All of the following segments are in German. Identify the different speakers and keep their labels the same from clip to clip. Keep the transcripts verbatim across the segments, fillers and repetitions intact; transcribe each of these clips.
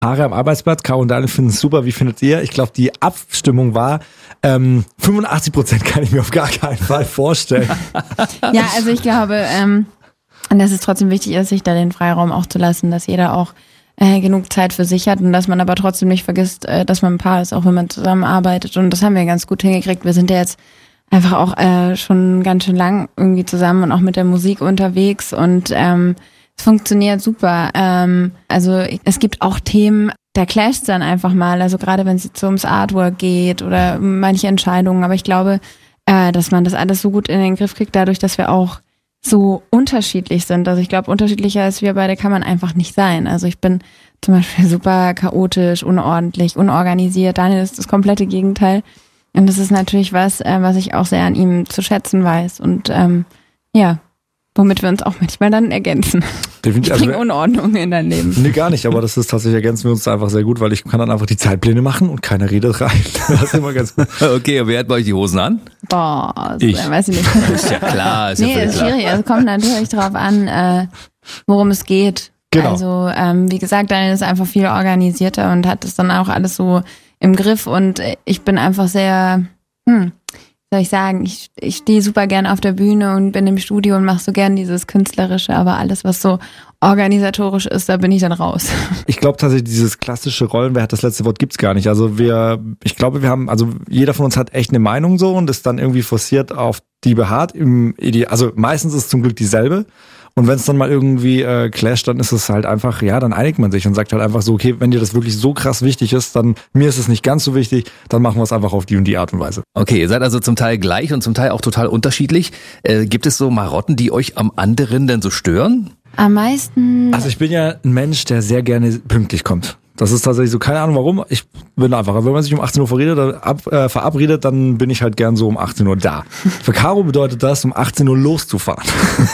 Speaker 1: Haare am Arbeitsplatz, Caro und Daniel finden es super. Wie findet ihr? Ich glaube, die Abstimmung war, ähm, fünfundachtzig Prozent kann ich mir auf gar keinen Fall vorstellen.
Speaker 2: Ja, also ich glaube, ähm, dass es trotzdem wichtig ist, sich da den Freiraum auch zu lassen, dass jeder auch äh, genug Zeit für sich hat und dass man aber trotzdem nicht vergisst, äh, dass man ein Paar ist, auch wenn man zusammenarbeitet. Und das haben wir ganz gut hingekriegt. Wir sind ja jetzt einfach auch äh, schon ganz schön lang irgendwie zusammen und auch mit der Musik unterwegs und ähm, es funktioniert super. Ähm, also es gibt auch Themen, da clasht dann einfach mal, also gerade wenn es jetzt so ums Artwork geht oder manche Entscheidungen, aber ich glaube, äh, dass man das alles so gut in den Griff kriegt, dadurch, dass wir auch so unterschiedlich sind. Also ich glaube, unterschiedlicher als wir beide kann man einfach nicht sein. Also ich bin zum Beispiel super chaotisch, unordentlich, unorganisiert. Daniel ist das komplette Gegenteil. Und das ist natürlich was, äh, was ich auch sehr an ihm zu schätzen weiß. Und ähm, ja, womit wir uns auch manchmal dann ergänzen.
Speaker 1: Definitiv.
Speaker 2: Ich bringe also, Unordnung in dein Leben.
Speaker 1: Nee, gar nicht, aber das ist tatsächlich, ergänzen wir uns da einfach sehr gut, weil ich kann dann einfach die Zeitpläne machen und keiner redet rein. Das ist immer ganz gut.
Speaker 3: Okay, und wer hat bei euch die Hosen an?
Speaker 2: Boah,
Speaker 1: ich.
Speaker 2: Äh, weiß ich nicht.
Speaker 3: Ist ja klar, ist
Speaker 2: nee,
Speaker 3: ja völlig
Speaker 2: ist
Speaker 3: klar.
Speaker 2: schwierig. Also kommt natürlich drauf an, äh, worum es geht.
Speaker 1: Genau.
Speaker 2: Also ähm, wie gesagt, Daniel ist einfach viel organisierter und hat das dann auch alles so im Griff und ich bin einfach sehr, hm, soll ich sagen, ich, ich stehe super gerne auf der Bühne und bin im Studio und mache so gern dieses Künstlerische, aber alles, was so organisatorisch ist, da bin ich dann raus.
Speaker 1: Ich glaube tatsächlich, dieses klassische Rollen, wer hat das letzte Wort, gibt's gar nicht. Also wir, ich glaube, wir haben, also jeder von uns hat echt eine Meinung so und ist dann irgendwie forciert auf die beharrt. Im Ide- also meistens ist es zum Glück dieselbe. Und wenn es dann mal irgendwie äh, clasht, dann ist es halt einfach, ja, dann einigt man sich und sagt halt einfach so, okay, wenn dir das wirklich so krass wichtig ist, dann mir ist es nicht ganz so wichtig, dann machen wir es einfach auf die und die Art und Weise.
Speaker 3: Okay, ihr seid also zum Teil gleich und zum Teil auch total unterschiedlich. Äh, gibt es so Marotten, die euch am anderen denn so stören?
Speaker 2: Am meisten...
Speaker 1: Also ich bin ja ein Mensch, der sehr gerne pünktlich kommt. Das ist tatsächlich so, keine Ahnung warum, ich bin einfach, wenn man sich um achtzehn Uhr verredet, ab, äh, verabredet, dann bin ich halt gern so um achtzehn Uhr da. Für Caro bedeutet das, um achtzehn Uhr loszufahren.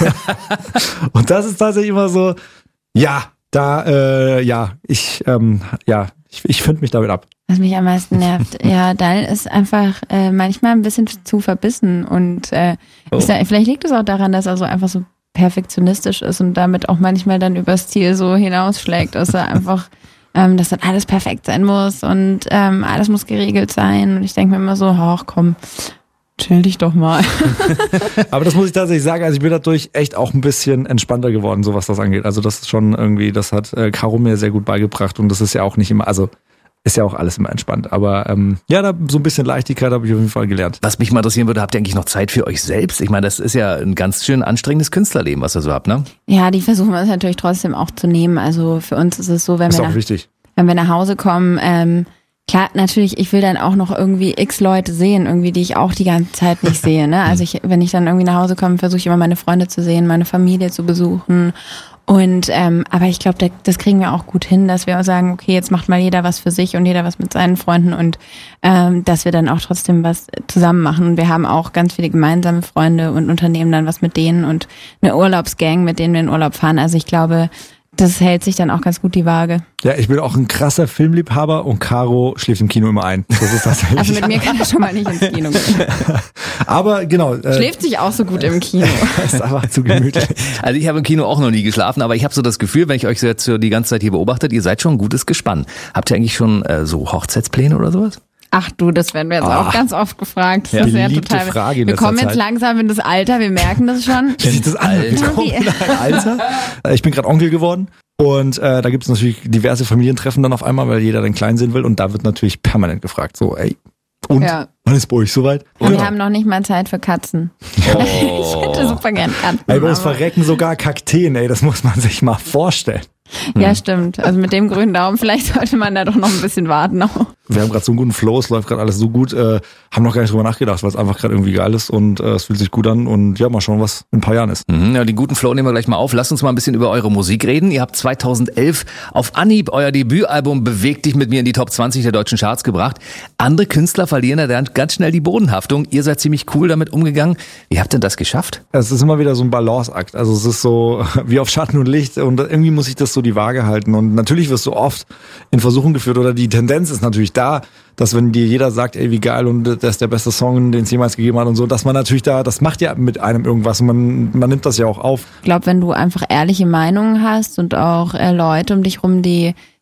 Speaker 1: Und das ist tatsächlich immer so, ja, da, äh, ja, ich, ähm, ja, ich, ich finde mich damit ab.
Speaker 2: Was mich am meisten nervt, ja, Daniel ist einfach äh, manchmal ein bisschen zu verbissen und äh,
Speaker 3: Oh.
Speaker 2: ich sag, vielleicht liegt es auch daran, dass er so einfach so perfektionistisch ist und damit auch manchmal dann übers Ziel so hinausschlägt, dass er einfach, ähm, dass dann alles perfekt sein muss und ähm, alles muss geregelt sein und ich denke mir immer so, ach komm, chill dich doch mal.
Speaker 1: Aber das muss ich tatsächlich sagen, also ich bin dadurch echt auch ein bisschen entspannter geworden, so was das angeht. Also das ist schon irgendwie, das hat äh, Caro mir sehr gut beigebracht und das ist ja auch nicht immer, also ist ja auch alles immer entspannt. Aber ähm, ja, da so ein bisschen Leichtigkeit habe ich auf jeden Fall gelernt.
Speaker 3: Was mich mal interessieren würde, habt ihr eigentlich noch Zeit für euch selbst? Ich meine, das ist ja ein ganz schön anstrengendes Künstlerleben, was ihr so habt, ne?
Speaker 2: Ja, die versuchen wir uns natürlich trotzdem auch zu nehmen. Also für uns ist es so, wenn
Speaker 1: Das ist
Speaker 2: wir
Speaker 1: auch
Speaker 2: nach,
Speaker 1: wichtig.
Speaker 2: wenn wir nach Hause kommen, ähm, klar, natürlich, ich will dann auch noch irgendwie x Leute sehen, irgendwie, die ich auch die ganze Zeit nicht sehe, ne? Also ich, wenn ich dann irgendwie nach Hause komme, versuche ich immer meine Freunde zu sehen, meine Familie zu besuchen. Und ähm, aber ich glaube, das kriegen wir auch gut hin, dass wir auch sagen, okay, jetzt macht mal jeder was für sich und jeder was mit seinen Freunden und ähm, dass wir dann auch trotzdem was zusammen machen. Und wir haben auch ganz viele gemeinsame Freunde und unternehmen dann was mit denen und eine Urlaubsgang, mit denen wir in Urlaub fahren. Also ich glaube, das hält sich dann auch ganz gut die Waage.
Speaker 1: Ja, ich bin auch ein krasser Filmliebhaber und Caro schläft im Kino immer ein. Das ist tatsächlich.
Speaker 2: Also mit mir kann er schon mal nicht ins Kino gehen.
Speaker 1: Aber genau. Äh,
Speaker 2: Schläft sich auch so gut im Kino.
Speaker 1: Das ist einfach zu gemütlich.
Speaker 3: Also ich habe im Kino auch noch nie geschlafen, aber ich habe so das Gefühl, wenn ich euch so jetzt so die ganze Zeit hier beobachtet, ihr seid schon ein gutes Gespann. Habt ihr eigentlich schon äh, so Hochzeitspläne oder sowas?
Speaker 2: Ach du, das werden wir jetzt
Speaker 1: Ah.
Speaker 2: auch ganz oft gefragt. Das
Speaker 1: Ja,
Speaker 2: ist ja
Speaker 1: beliebte
Speaker 2: total.
Speaker 1: Frage in
Speaker 2: wir
Speaker 1: letzter
Speaker 2: kommen jetzt
Speaker 1: Zeit.
Speaker 2: langsam in das Alter, wir merken das schon.
Speaker 1: Wie sich das anhört.
Speaker 3: Alter.
Speaker 1: Wir kommen in ein Alter. Äh, Ich bin gerade Onkel geworden und äh, da gibt es natürlich diverse Familientreffen dann auf einmal, weil jeder den Kleinen sehen will und da wird natürlich permanent gefragt, so ey, und
Speaker 2: Ja.
Speaker 1: wann ist bei euch soweit?
Speaker 2: Und
Speaker 1: Ja.
Speaker 2: wir haben noch nicht mal Zeit für Katzen.
Speaker 3: Oh.
Speaker 2: Ich hätte super gern Katzen.
Speaker 1: Ey, bei uns
Speaker 2: aber-
Speaker 1: verrecken sogar Kakteen, ey, das muss man sich mal vorstellen.
Speaker 2: Ja, stimmt. Also mit dem grünen Daumen, vielleicht sollte man da doch noch ein bisschen warten. Auch.
Speaker 1: Wir haben gerade so einen guten Flow, es läuft gerade alles so gut, äh, haben noch gar nicht drüber nachgedacht, weil es einfach gerade irgendwie geil ist und äh, es fühlt sich gut an und ja, mal schauen, was in ein paar Jahren ist.
Speaker 3: Mhm, ja, den guten Flow nehmen wir gleich mal auf. Lasst uns mal ein bisschen über eure Musik reden. Ihr habt zweitausendelf auf Anhieb euer Debütalbum Beweg dich mit mir in die Top zwanzig der deutschen Charts gebracht. Andere Künstler verlieren da dann ganz schnell die Bodenhaftung. Ihr seid ziemlich cool damit umgegangen. Wie habt ihr das geschafft?
Speaker 1: Es ist immer wieder so ein Balanceakt, also es ist so wie auf Schatten und Licht und irgendwie muss ich das so die Waage halten und natürlich wirst du oft in Versuchung geführt oder die Tendenz ist natürlich da, dass wenn dir jeder sagt, ey, wie geil und das ist der beste Song, den es jemals gegeben hat und so, dass man natürlich da, das macht ja mit einem irgendwas und man, man nimmt das ja auch auf.
Speaker 2: Ich glaube, wenn du einfach ehrliche Meinungen hast und auch äh, Leute um dich rum, die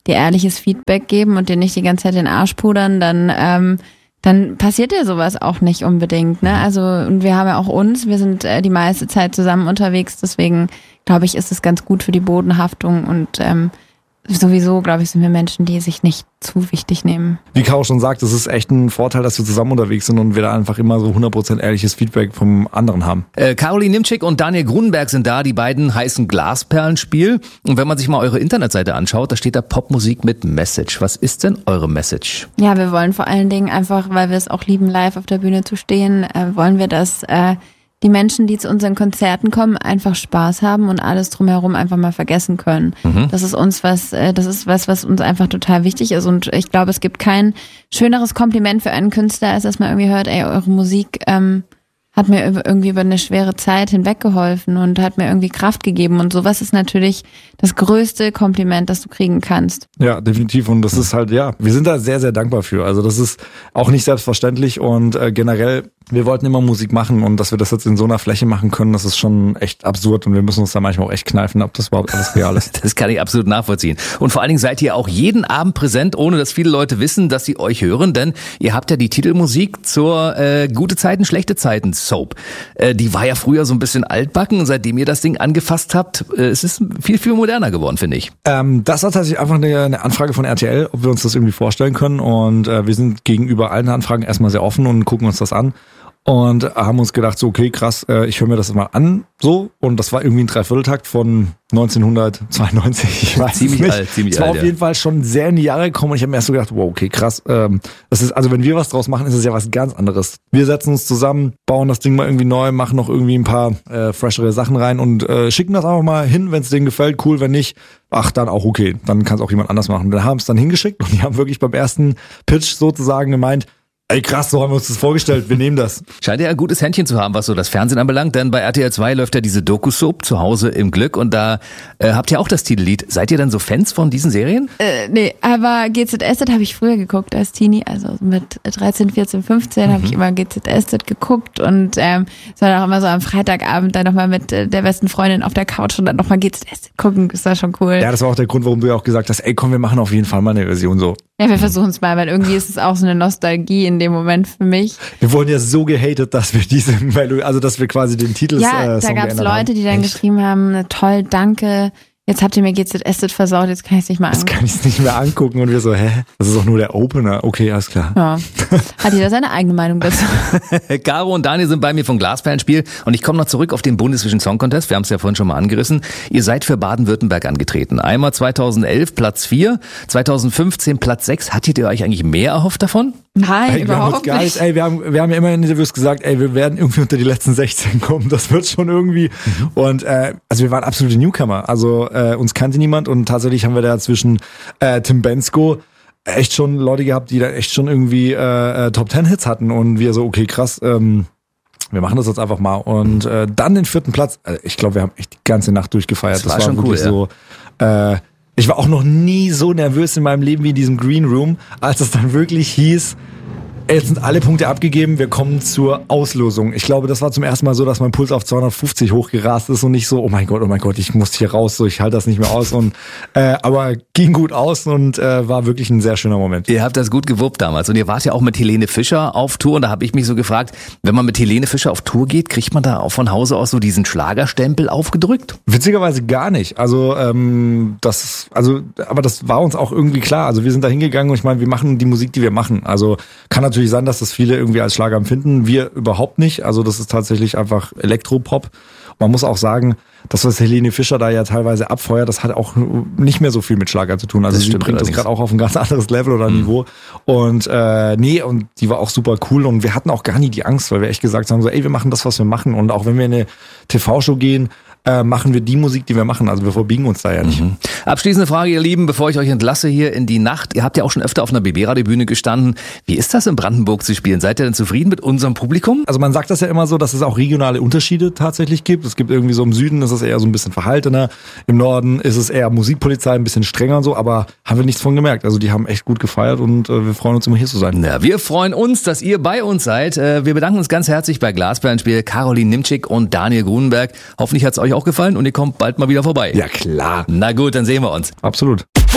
Speaker 2: dir ehrliches Feedback geben und dir nicht die ganze Zeit den Arsch pudern, dann ähm, dann passiert dir sowas auch nicht unbedingt, ne? Also, und wir haben ja auch uns, wir sind äh, die meiste Zeit zusammen unterwegs, deswegen glaube ich, ist es ganz gut für die Bodenhaftung und ähm, sowieso, glaube ich, sind wir Menschen, die sich nicht zu wichtig nehmen.
Speaker 1: Wie Caro schon sagt, es ist echt ein Vorteil, dass wir zusammen unterwegs sind und wir da einfach immer so hundert Prozent ehrliches Feedback vom anderen haben.
Speaker 3: Äh, Caroline Nimczyk und Daniel Grunenberg sind da, die beiden heißen Glasperlenspiel. Und wenn man sich mal eure Internetseite anschaut, da steht da Popmusik mit Message. Was ist denn eure Message?
Speaker 2: Ja, wir wollen vor allen Dingen einfach, weil wir es auch lieben, live auf der Bühne zu stehen, äh, wollen wir, dass äh, die Menschen, die zu unseren Konzerten kommen, einfach Spaß haben und alles drumherum einfach mal vergessen können. Mhm. Das ist uns was, das ist was, was uns einfach total wichtig ist und ich glaube, es gibt kein schöneres Kompliment für einen Künstler, als dass man irgendwie hört, ey, eure Musik ähm, hat mir irgendwie über eine schwere Zeit hinweggeholfen und hat mir irgendwie Kraft gegeben und sowas ist natürlich das größte Kompliment, das du kriegen kannst.
Speaker 1: Ja, definitiv und das ist halt, ja, wir sind da sehr, sehr dankbar für. Also das ist auch nicht selbstverständlich und äh, generell, wir wollten immer Musik machen und dass wir das jetzt in so einer Fläche machen können, das ist schon echt absurd und wir müssen uns da manchmal auch echt kneifen, ob das überhaupt alles real ist.
Speaker 3: Das kann ich absolut nachvollziehen. Und vor allen Dingen seid ihr auch jeden Abend präsent, ohne dass viele Leute wissen, dass sie euch hören, denn ihr habt ja die Titelmusik zur äh, Gute Zeiten, Schlechte Zeiten Soap. Äh, die war ja früher so ein bisschen altbacken und seitdem ihr das Ding angefasst habt, äh, es ist viel, viel moderner geworden, finde ich.
Speaker 1: Ähm, das war tatsächlich einfach eine, eine Anfrage von R T L, ob wir uns das irgendwie vorstellen können und äh, wir sind gegenüber allen Anfragen erstmal sehr offen und gucken uns das an. Und haben uns gedacht, so okay, krass, äh, ich höre mir das mal an, so. Und das war irgendwie ein Dreivierteltakt von neunzehnhundertzweiundneunzig, ich weiß
Speaker 3: ziemlich
Speaker 1: nicht.
Speaker 3: alt, ziemlich
Speaker 1: es war
Speaker 3: alt,
Speaker 1: auf
Speaker 3: ja.
Speaker 1: jeden Fall schon sehr in die Jahre gekommen und ich habe mir erst so gedacht, wow, okay, krass. Ähm, das ist, also wenn wir was draus machen, ist es ja was ganz anderes. Wir setzen uns zusammen, bauen das Ding mal irgendwie neu, machen noch irgendwie ein paar äh, freshere Sachen rein und äh, schicken das einfach mal hin, wenn es denen gefällt, cool, wenn nicht, ach, dann auch okay, dann kann es auch jemand anders machen. Wir haben es dann hingeschickt und die haben wirklich beim ersten Pitch sozusagen gemeint, ey krass, so haben wir uns das vorgestellt, wir nehmen das.
Speaker 3: Scheint ja ein gutes Händchen zu haben, was so das Fernsehen anbelangt, denn bei R T L zwei läuft ja diese Doku-Soap zu Hause im Glück und da äh, habt ihr auch das Titellied. Seid ihr denn so Fans von diesen Serien?
Speaker 2: Äh, nee, aber G Z S Z habe ich früher geguckt als Teenie, also mit dreizehn, vierzehn, fünfzehn mhm. habe ich immer G Z S Z geguckt und ähm, es war auch immer so am Freitagabend dann nochmal mit äh, der besten Freundin auf der Couch und dann nochmal G Z S Z gucken, das war schon cool.
Speaker 1: Ja, das war auch der Grund, warum du ja auch gesagt hast, ey komm, wir machen auf jeden Fall mal eine Version so.
Speaker 2: Ja, wir versuchen es mal, weil irgendwie ist es auch so eine Nostalgie in dem Moment für mich.
Speaker 1: Wir wurden ja so gehatet, dass wir diese Melodie, also dass wir quasi den Titel
Speaker 2: Ja,
Speaker 1: äh,
Speaker 2: da gab es Leute,
Speaker 1: haben.
Speaker 2: die dann
Speaker 1: Echt?
Speaker 2: geschrieben haben, toll, danke, jetzt habt ihr mir G Z S Z versaut, jetzt kann ich es nicht mal
Speaker 1: Jetzt
Speaker 2: angucken.
Speaker 1: kann ich es nicht mehr angucken und wir so, hä? Das ist doch nur der Opener. Okay, alles klar.
Speaker 2: Ja, hat jeder seine eigene Meinung dazu.
Speaker 3: Caro und Daniel sind bei mir vom Glasperlenspiel und ich komme noch zurück auf den Bundesvision Song Contest. Wir haben es ja vorhin schon mal angerissen. Ihr seid für Baden-Württemberg angetreten. Einmal zweitausendelf Platz vier, zweitausendfünfzehn Platz sechs. Hattet ihr euch eigentlich mehr erhofft davon?
Speaker 2: Nein,
Speaker 1: Ey, wir haben uns
Speaker 2: überhaupt
Speaker 1: gar
Speaker 2: nicht.
Speaker 1: nicht. Ey, wir haben, wir haben ja immer in Interviews gesagt, ey, wir werden irgendwie unter die letzten sechzehn kommen. Das wird schon irgendwie. Mhm. Und äh, also wir waren absolute Newcomer. Also äh, uns kannte niemand und tatsächlich haben wir da zwischen äh, Tim Bensko echt schon Leute gehabt, die da echt schon irgendwie äh, Top Ten Hits hatten und wir so, okay, krass, ähm, wir machen das jetzt einfach mal. Und äh, dann den vierten Platz. Also ich glaube, wir haben echt die ganze Nacht durchgefeiert.
Speaker 3: Das, das war, war schon
Speaker 1: wirklich
Speaker 3: cool,
Speaker 1: so. Äh, ich war auch noch nie so nervös in meinem Leben wie in diesem Green Room, als es dann wirklich hieß, jetzt sind alle Punkte abgegeben, wir kommen zur Auslosung. Ich glaube, das war zum ersten Mal so, dass mein Puls auf zweihundertfünfzig hochgerast ist und nicht so, oh mein Gott, oh mein Gott, ich muss hier raus, so ich halte das nicht mehr aus. Und äh, aber ging gut aus und äh, war wirklich ein sehr schöner Moment.
Speaker 3: Ihr habt das gut gewuppt damals und ihr wart ja auch mit Helene Fischer auf Tour und da habe ich mich so gefragt, wenn man mit Helene Fischer auf Tour geht, kriegt man da auch von Hause aus so diesen Schlagerstempel aufgedrückt?
Speaker 1: Witzigerweise gar nicht. Also ähm, das, also, aber das war uns auch irgendwie klar. Also wir sind da hingegangen und ich meine, wir machen die Musik, die wir machen. Also kann natürlich sein, dass das viele irgendwie als Schlager empfinden. Wir überhaupt nicht. Also das ist tatsächlich einfach Elektropop. Man muss auch sagen, das, was Helene Fischer da ja teilweise abfeuert, das hat auch nicht mehr so viel mit Schlager zu tun. Also
Speaker 3: Das
Speaker 1: sie
Speaker 3: stimmt
Speaker 1: bringt das
Speaker 3: allerdings.
Speaker 1: gerade auch auf ein ganz anderes Level oder
Speaker 3: Mhm.
Speaker 1: Niveau. Und äh, nee, und die war auch super cool und wir hatten auch gar nie die Angst, weil wir echt gesagt haben, so ey, wir machen das, was wir machen. Und auch wenn wir in eine T V-Show gehen, äh, machen wir die Musik, die wir machen. Also wir verbiegen uns da ja nicht.
Speaker 3: Mhm. Abschließende Frage, ihr Lieben, bevor ich euch entlasse hier in die Nacht. Ihr habt ja auch schon öfter auf einer B B-Radio-Bühne gestanden. Wie ist das in Brandenburg zu spielen? Seid ihr denn zufrieden mit unserem Publikum?
Speaker 1: Also man sagt das ja immer so, dass es auch regionale Unterschiede tatsächlich gibt. Es gibt irgendwie so im Süden ist es eher so ein bisschen verhaltener, im Norden ist es eher Musikpolizei, ein bisschen strenger und so, aber haben wir nichts von gemerkt. Also die haben echt gut gefeiert und äh, wir freuen uns immer hier zu sein.
Speaker 3: Na, wir freuen uns, dass ihr bei uns seid. Äh, Wir bedanken uns ganz herzlich bei Glasperlenspiel, Caroline Nimczyk und Daniel Grunenberg. Hoffentlich hat's euch auch gefallen und ihr kommt bald mal wieder vorbei.
Speaker 1: Ja klar,
Speaker 3: Na gut, dann sehen wir uns.
Speaker 1: absolut.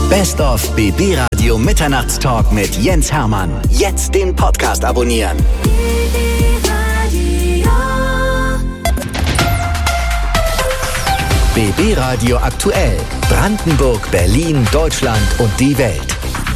Speaker 4: Best of B B Radio Mitternachtstalk mit Jens Hermann. Jetzt den Podcast abonnieren. B B Radio aktuell. Brandenburg, Berlin, Deutschland und die Welt.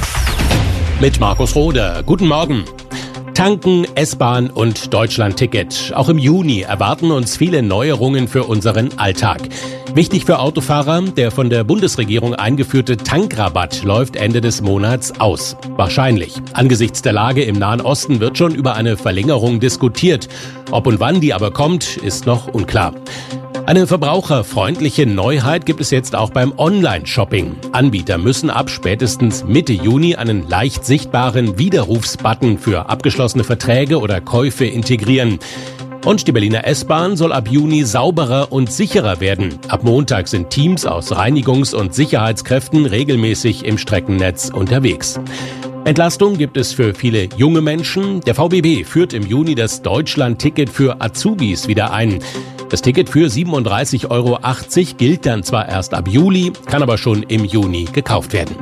Speaker 5: Mit Markus Rohde. Guten Morgen. Tanken, S-Bahn und Deutschland-Ticket. Auch im Juni erwarten uns viele Neuerungen für unseren Alltag. Wichtig für Autofahrer, der von der Bundesregierung eingeführte Tankrabatt läuft Ende des Monats aus. Wahrscheinlich. Angesichts der Lage im Nahen Osten wird schon über eine Verlängerung diskutiert. Ob und wann die aber kommt, ist noch unklar. Eine verbraucherfreundliche Neuheit gibt es jetzt auch beim Online-Shopping. Anbieter müssen ab spätestens Mitte Juni einen leicht sichtbaren Widerrufsbutton für abgeschlossene Verträge oder Käufe integrieren. Und die Berliner S-Bahn soll ab Juni sauberer und sicherer werden. Ab Montag sind Teams aus Reinigungs- und Sicherheitskräften regelmäßig im Streckennetz unterwegs. Entlastung gibt es für viele junge Menschen. Der V B B führt im Juni das Deutschland-Ticket für Azubis wieder ein. Das Ticket für siebenunddreißig Euro achtzig gilt dann zwar erst ab Juli, kann aber schon im Juni gekauft werden.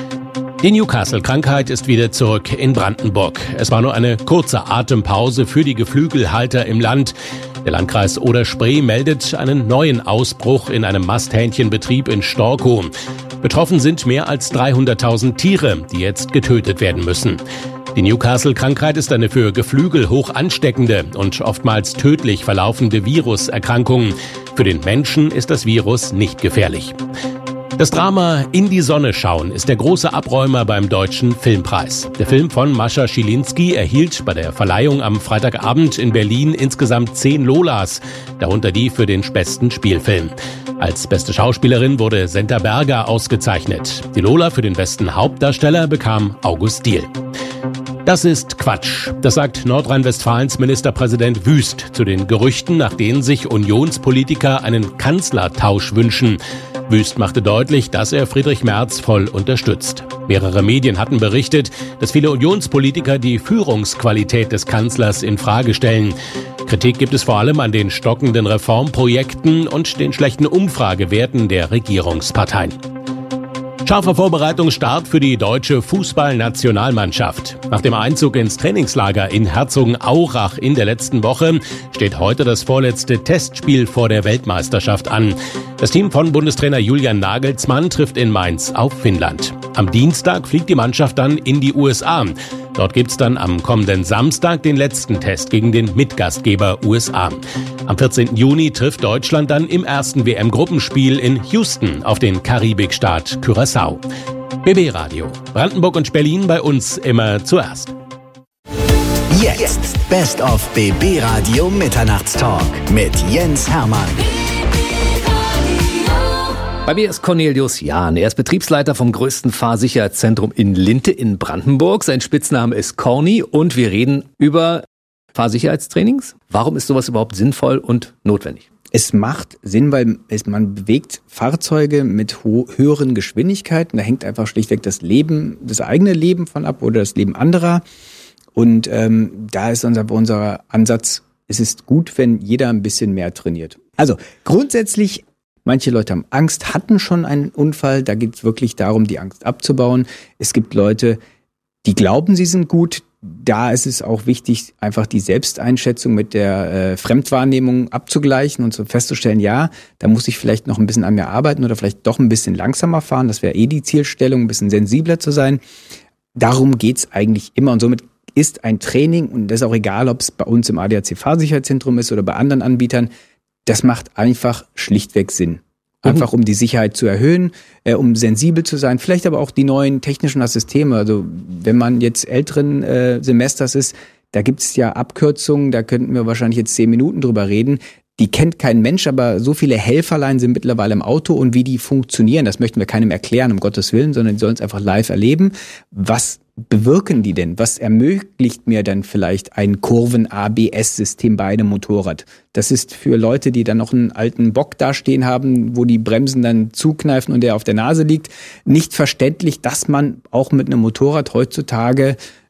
Speaker 5: Die Newcastle-Krankheit ist wieder zurück in Brandenburg. Es war nur eine kurze Atempause für die Geflügelhalter im Land. Der Landkreis Oder-Spree meldet einen neuen Ausbruch in einem Masthähnchenbetrieb in Storkow. Betroffen sind mehr als dreihunderttausend Tiere, die jetzt getötet werden müssen. Die Newcastle-Krankheit ist eine für Geflügel hoch ansteckende und oftmals tödlich verlaufende Viruserkrankung. Für den Menschen ist das Virus nicht gefährlich. Das Drama In die Sonne schauen ist der große Abräumer beim Deutschen Filmpreis. Der Film von Mascha Schilinski erhielt bei der Verleihung am Freitagabend in Berlin insgesamt zehn Lolas, darunter die für den besten Spielfilm. Als beste Schauspielerin wurde Senta Berger ausgezeichnet. Die Lola für den besten Hauptdarsteller bekam August Diehl. Das ist Quatsch. Das sagt Nordrhein-Westfalens Ministerpräsident Wüst zu den Gerüchten, nach denen sich Unionspolitiker einen Kanzlertausch wünschen. Wüst machte deutlich, dass er Friedrich Merz voll unterstützt. Mehrere Medien hatten berichtet, dass viele Unionspolitiker die Führungsqualität des Kanzlers in Frage stellen. Kritik gibt es vor allem an den stockenden Reformprojekten und den schlechten Umfragewerten der Regierungsparteien. Scharfer Vorbereitungsstart für die deutsche Fußballnationalmannschaft. Nach dem Einzug ins Trainingslager in Herzogenaurach in der letzten Woche steht heute das vorletzte Testspiel vor der Weltmeisterschaft an. Das Team von Bundestrainer Julian Nagelsmann trifft in Mainz auf Finnland. Am Dienstag fliegt die Mannschaft dann in die U S A. Dort gibt's dann am kommenden Samstag den letzten Test gegen den Mitgastgeber U S A. Am vierzehnten Juni trifft Deutschland dann im ersten W M-Gruppenspiel in Houston auf den Karibikstaat Curaçao. B B Radio. Brandenburg und Berlin bei uns immer zuerst.
Speaker 4: Jetzt Best of B B Radio Mitternachtstalk mit Jens Hermann.
Speaker 3: Bei mir ist Cornelius Jahn. Er ist Betriebsleiter vom größten Fahrsicherheitszentrum in Linte in Brandenburg. Sein Spitzname ist Corny und wir reden über Fahrsicherheitstrainings. Warum ist sowas überhaupt sinnvoll und notwendig?
Speaker 6: Es macht Sinn, weil es, man bewegt Fahrzeuge mit ho- höheren Geschwindigkeiten. Da hängt einfach schlichtweg das Leben, das eigene Leben von ab oder das Leben anderer. Und ähm, da ist unser, unser Ansatz, es ist gut, wenn jeder ein bisschen mehr trainiert. Also grundsätzlich, manche Leute haben Angst, hatten schon einen Unfall. Da geht es wirklich darum, die Angst abzubauen. Es gibt Leute, die glauben, sie sind gut. Da ist es auch wichtig, einfach die Selbsteinschätzung mit der äh, Fremdwahrnehmung abzugleichen und so festzustellen, ja, da muss ich vielleicht noch ein bisschen an mir arbeiten oder vielleicht doch ein bisschen langsamer fahren. Das wäre eh die Zielstellung, ein bisschen sensibler zu sein. Darum geht's eigentlich immer und somit ist ein Training, und das ist auch egal, ob es bei uns im A D A C Fahrsicherheitszentrum ist oder bei anderen Anbietern, das macht einfach schlichtweg Sinn. Einfach um die Sicherheit zu erhöhen, äh, um sensibel zu sein, vielleicht aber auch die neuen technischen Systeme. Also wenn man jetzt älteren äh, Semesters ist, da gibt es ja Abkürzungen, da könnten wir wahrscheinlich jetzt zehn Minuten drüber reden. Die kennt kein Mensch, aber so viele Helferlein sind mittlerweile im Auto und wie die funktionieren, das möchten wir keinem erklären, um Gottes Willen, sondern die sollen es einfach live erleben. Was bewirken die denn? Was ermöglicht mir dann vielleicht ein Kurven-A B S-System bei einem Motorrad? Das ist für Leute, die dann noch einen alten Bock dastehen haben, wo die Bremsen dann zukneifen und der auf der Nase liegt, nicht verständlich, dass man auch mit einem Motorrad heutzutage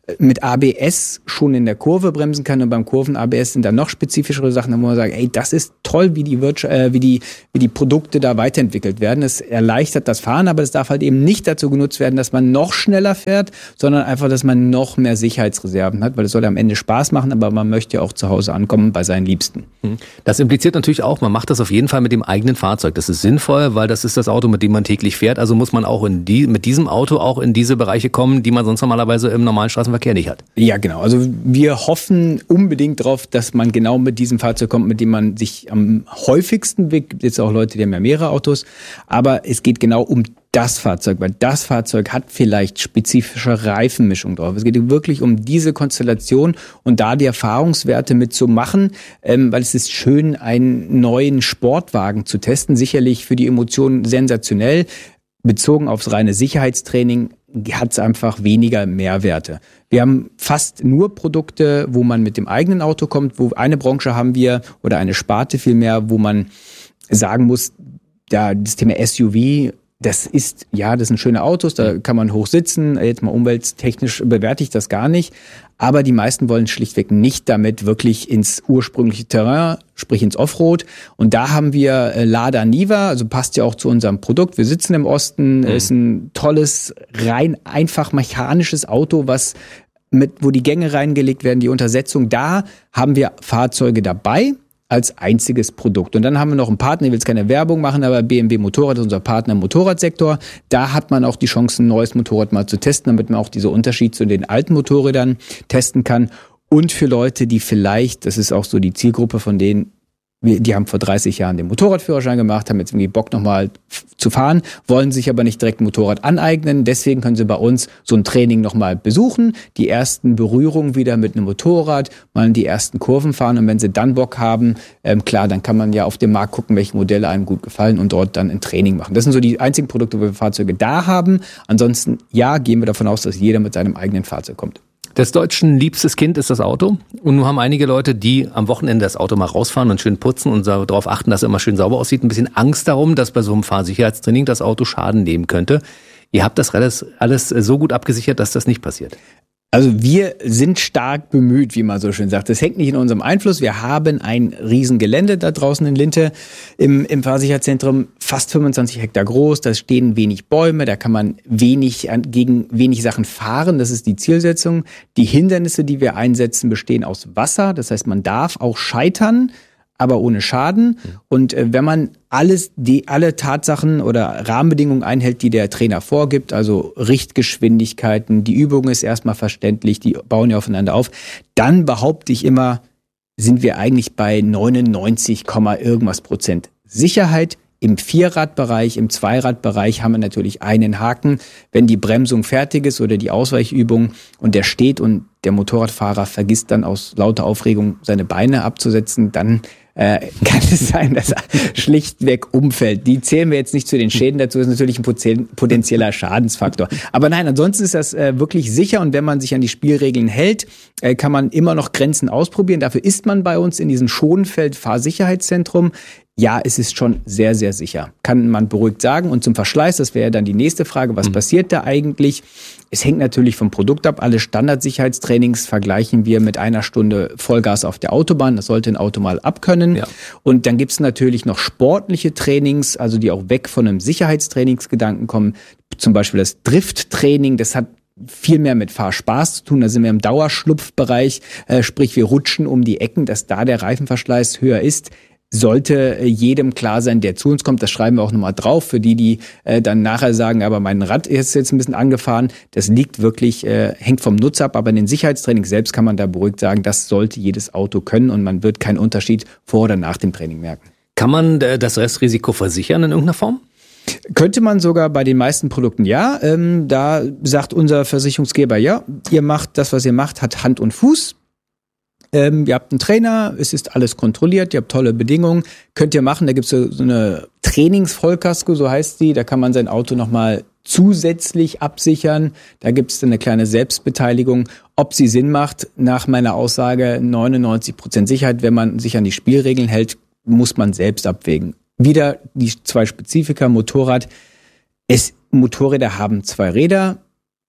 Speaker 6: mit A B S schon in der Kurve bremsen kann und beim Kurven-A B S sind da noch spezifischere Sachen, da muss man sagen, ey, das ist toll, wie die, Wirtschaft, äh, wie die wie die Produkte da weiterentwickelt werden. Es erleichtert das Fahren, aber es darf halt eben nicht dazu genutzt werden, dass man noch schneller fährt, sondern einfach, dass man noch mehr Sicherheitsreserven hat, weil es soll am Ende Spaß machen, aber man möchte ja auch zu Hause ankommen bei seinen Liebsten.
Speaker 3: Das impliziert natürlich auch, man macht das auf jeden Fall mit dem eigenen Fahrzeug. Das ist sinnvoll, weil das ist das Auto, mit dem man täglich fährt. Also muss man auch in die, mit diesem Auto auch in diese Bereiche kommen, die man sonst normalerweise im normalen Straßenverkehr nicht hat.
Speaker 6: Ja, genau. Also wir hoffen unbedingt darauf, dass man genau mit diesem Fahrzeug kommt, mit dem man sich am häufigsten bewegt. Es gibt jetzt auch Leute, die haben ja mehrere Autos. Aber es geht genau um das Fahrzeug, weil das Fahrzeug hat vielleicht spezifische Reifenmischung drauf. Es geht wirklich um diese Konstellation und da die Erfahrungswerte mitzumachen, ähm, weil es ist schön, einen neuen Sportwagen zu testen. Sicherlich für die Emotionen sensationell. Bezogen aufs reine Sicherheitstraining hat es einfach weniger Mehrwerte. Wir haben fast nur Produkte, wo man mit dem eigenen Auto kommt, wo eine Branche haben wir oder eine Sparte vielmehr, wo man sagen muss, ja, das Thema S U V, das ist, ja, das sind schöne Autos, da kann man hoch sitzen, jetzt mal umwelttechnisch bewerte ich das gar nicht, aber die meisten wollen schlichtweg nicht damit wirklich ins ursprüngliche Terrain, sprich ins Offroad, und da haben wir äh, Lada Niva, also passt ja auch zu unserem Produkt, wir sitzen im Osten, mhm. ist ein tolles, rein einfach mechanisches Auto, was mit, wo die Gänge reingelegt werden, die Untersetzung, da haben wir Fahrzeuge dabei, als einziges Produkt. Und dann haben wir noch einen Partner, ich will jetzt keine Werbung machen, aber B M W Motorrad ist unser Partner im Motorradsektor. Da hat man auch die Chance, ein neues Motorrad mal zu testen, damit man auch diesen Unterschied zu den alten Motorrädern testen kann. Und für Leute, die vielleicht, das ist auch so die Zielgruppe von denen, die haben vor dreißig Jahren den Motorradführerschein gemacht, haben jetzt irgendwie Bock nochmal zu fahren, wollen sich aber nicht direkt ein Motorrad aneignen. Deswegen können sie bei uns so ein Training nochmal besuchen, die ersten Berührungen wieder mit einem Motorrad, mal die ersten Kurven fahren. Und wenn sie dann Bock haben, ähm, klar, dann kann man ja auf dem Markt gucken, welche Modelle einem gut gefallen und dort dann ein Training machen. Das sind so die einzigen Produkte, wo wir Fahrzeuge da haben. Ansonsten, ja, gehen wir davon aus, dass jeder mit seinem eigenen Fahrzeug kommt.
Speaker 3: Des Deutschen liebstes Kind ist das Auto. Und nun haben einige Leute, die am Wochenende das Auto mal rausfahren und schön putzen und darauf achten, dass es immer schön sauber aussieht, ein bisschen Angst darum, dass bei so einem Fahrsicherheitstraining das Auto Schaden nehmen könnte. Ihr habt das alles, alles so gut abgesichert, dass das nicht passiert.
Speaker 6: Also wir sind stark bemüht, wie man so schön sagt. Das hängt nicht in unserem Einfluss. Wir haben ein Riesengelände da draußen in Linte im, im Fahrsicherheitszentrum, fast fünfundzwanzig Hektar groß. Da stehen wenig Bäume, da kann man wenig gegen wenig Sachen fahren. Das ist die Zielsetzung. Die Hindernisse, die wir einsetzen, bestehen aus Wasser. Das heißt, man darf auch scheitern, aber ohne Schaden. Und äh, wenn man alles, die, alle Tatsachen oder Rahmenbedingungen einhält, die der Trainer vorgibt, also Richtgeschwindigkeiten, die Übung ist erstmal verständlich, die bauen ja aufeinander auf, dann behaupte ich immer, sind wir eigentlich bei neunundneunzig, irgendwas Prozent Sicherheit. Im Vierradbereich, im Zweiradbereich haben wir natürlich einen Haken. Wenn die Bremsung fertig ist oder die Ausweichübung und der steht und der Motorradfahrer vergisst dann aus lauter Aufregung seine Beine abzusetzen, dann äh, kann es sein, dass er schlichtweg umfällt. Die zählen wir jetzt nicht zu den Schäden dazu, ist natürlich ein potenzieller Schadensfaktor. Aber nein, ansonsten ist das äh, wirklich sicher und wenn man sich an die Spielregeln hält, äh, kann man immer noch Grenzen ausprobieren. Dafür ist man bei uns in diesem Schonfeld-Fahrsicherheitszentrum. Ja, es ist schon sehr, sehr sicher. Kann man beruhigt sagen. Und zum Verschleiß, das wäre dann die nächste Frage, was mhm. passiert da eigentlich? Es hängt natürlich vom Produkt ab. Alle Standardsicherheitstrainings vergleichen wir mit einer Stunde Vollgas auf der Autobahn. Das sollte ein Auto mal abkönnen. Ja. Und dann gibt's natürlich noch sportliche Trainings, also die auch weg von einem Sicherheitstrainingsgedanken kommen. Zum Beispiel das Drifttraining, das hat viel mehr mit Fahrspaß zu tun. Da sind wir im Dauerschlupfbereich, äh, sprich wir rutschen um die Ecken, dass da der Reifenverschleiß höher ist. Sollte jedem klar sein, der zu uns kommt, das schreiben wir auch nochmal drauf, für die, die äh, dann nachher sagen, aber mein Rad ist jetzt ein bisschen angefahren, das liegt wirklich, äh, hängt vom Nutzer ab, aber in den Sicherheitstraining selbst kann man da beruhigt sagen, das sollte jedes Auto können und man wird keinen Unterschied vor oder nach dem Training merken.
Speaker 3: Kann man äh, das Restrisiko versichern in irgendeiner Form?
Speaker 6: Könnte man sogar bei den meisten Produkten ja. Ähm, da sagt unser Versicherungsgeber, ja, ihr macht das, was ihr macht, hat Hand und Fuß. Ähm, ihr habt einen Trainer, es ist alles kontrolliert, ihr habt tolle Bedingungen, könnt ihr machen. Da gibt es so, so eine Trainingsvollkasko, so heißt die, da kann man sein Auto nochmal zusätzlich absichern. Da gibt es eine kleine Selbstbeteiligung. Ob sie Sinn macht, nach meiner Aussage neunundneunzig Prozent Sicherheit, wenn man sich an die Spielregeln hält, muss man selbst abwägen. Wieder die zwei Spezifika, Motorrad. Es, Motorräder haben zwei Räder.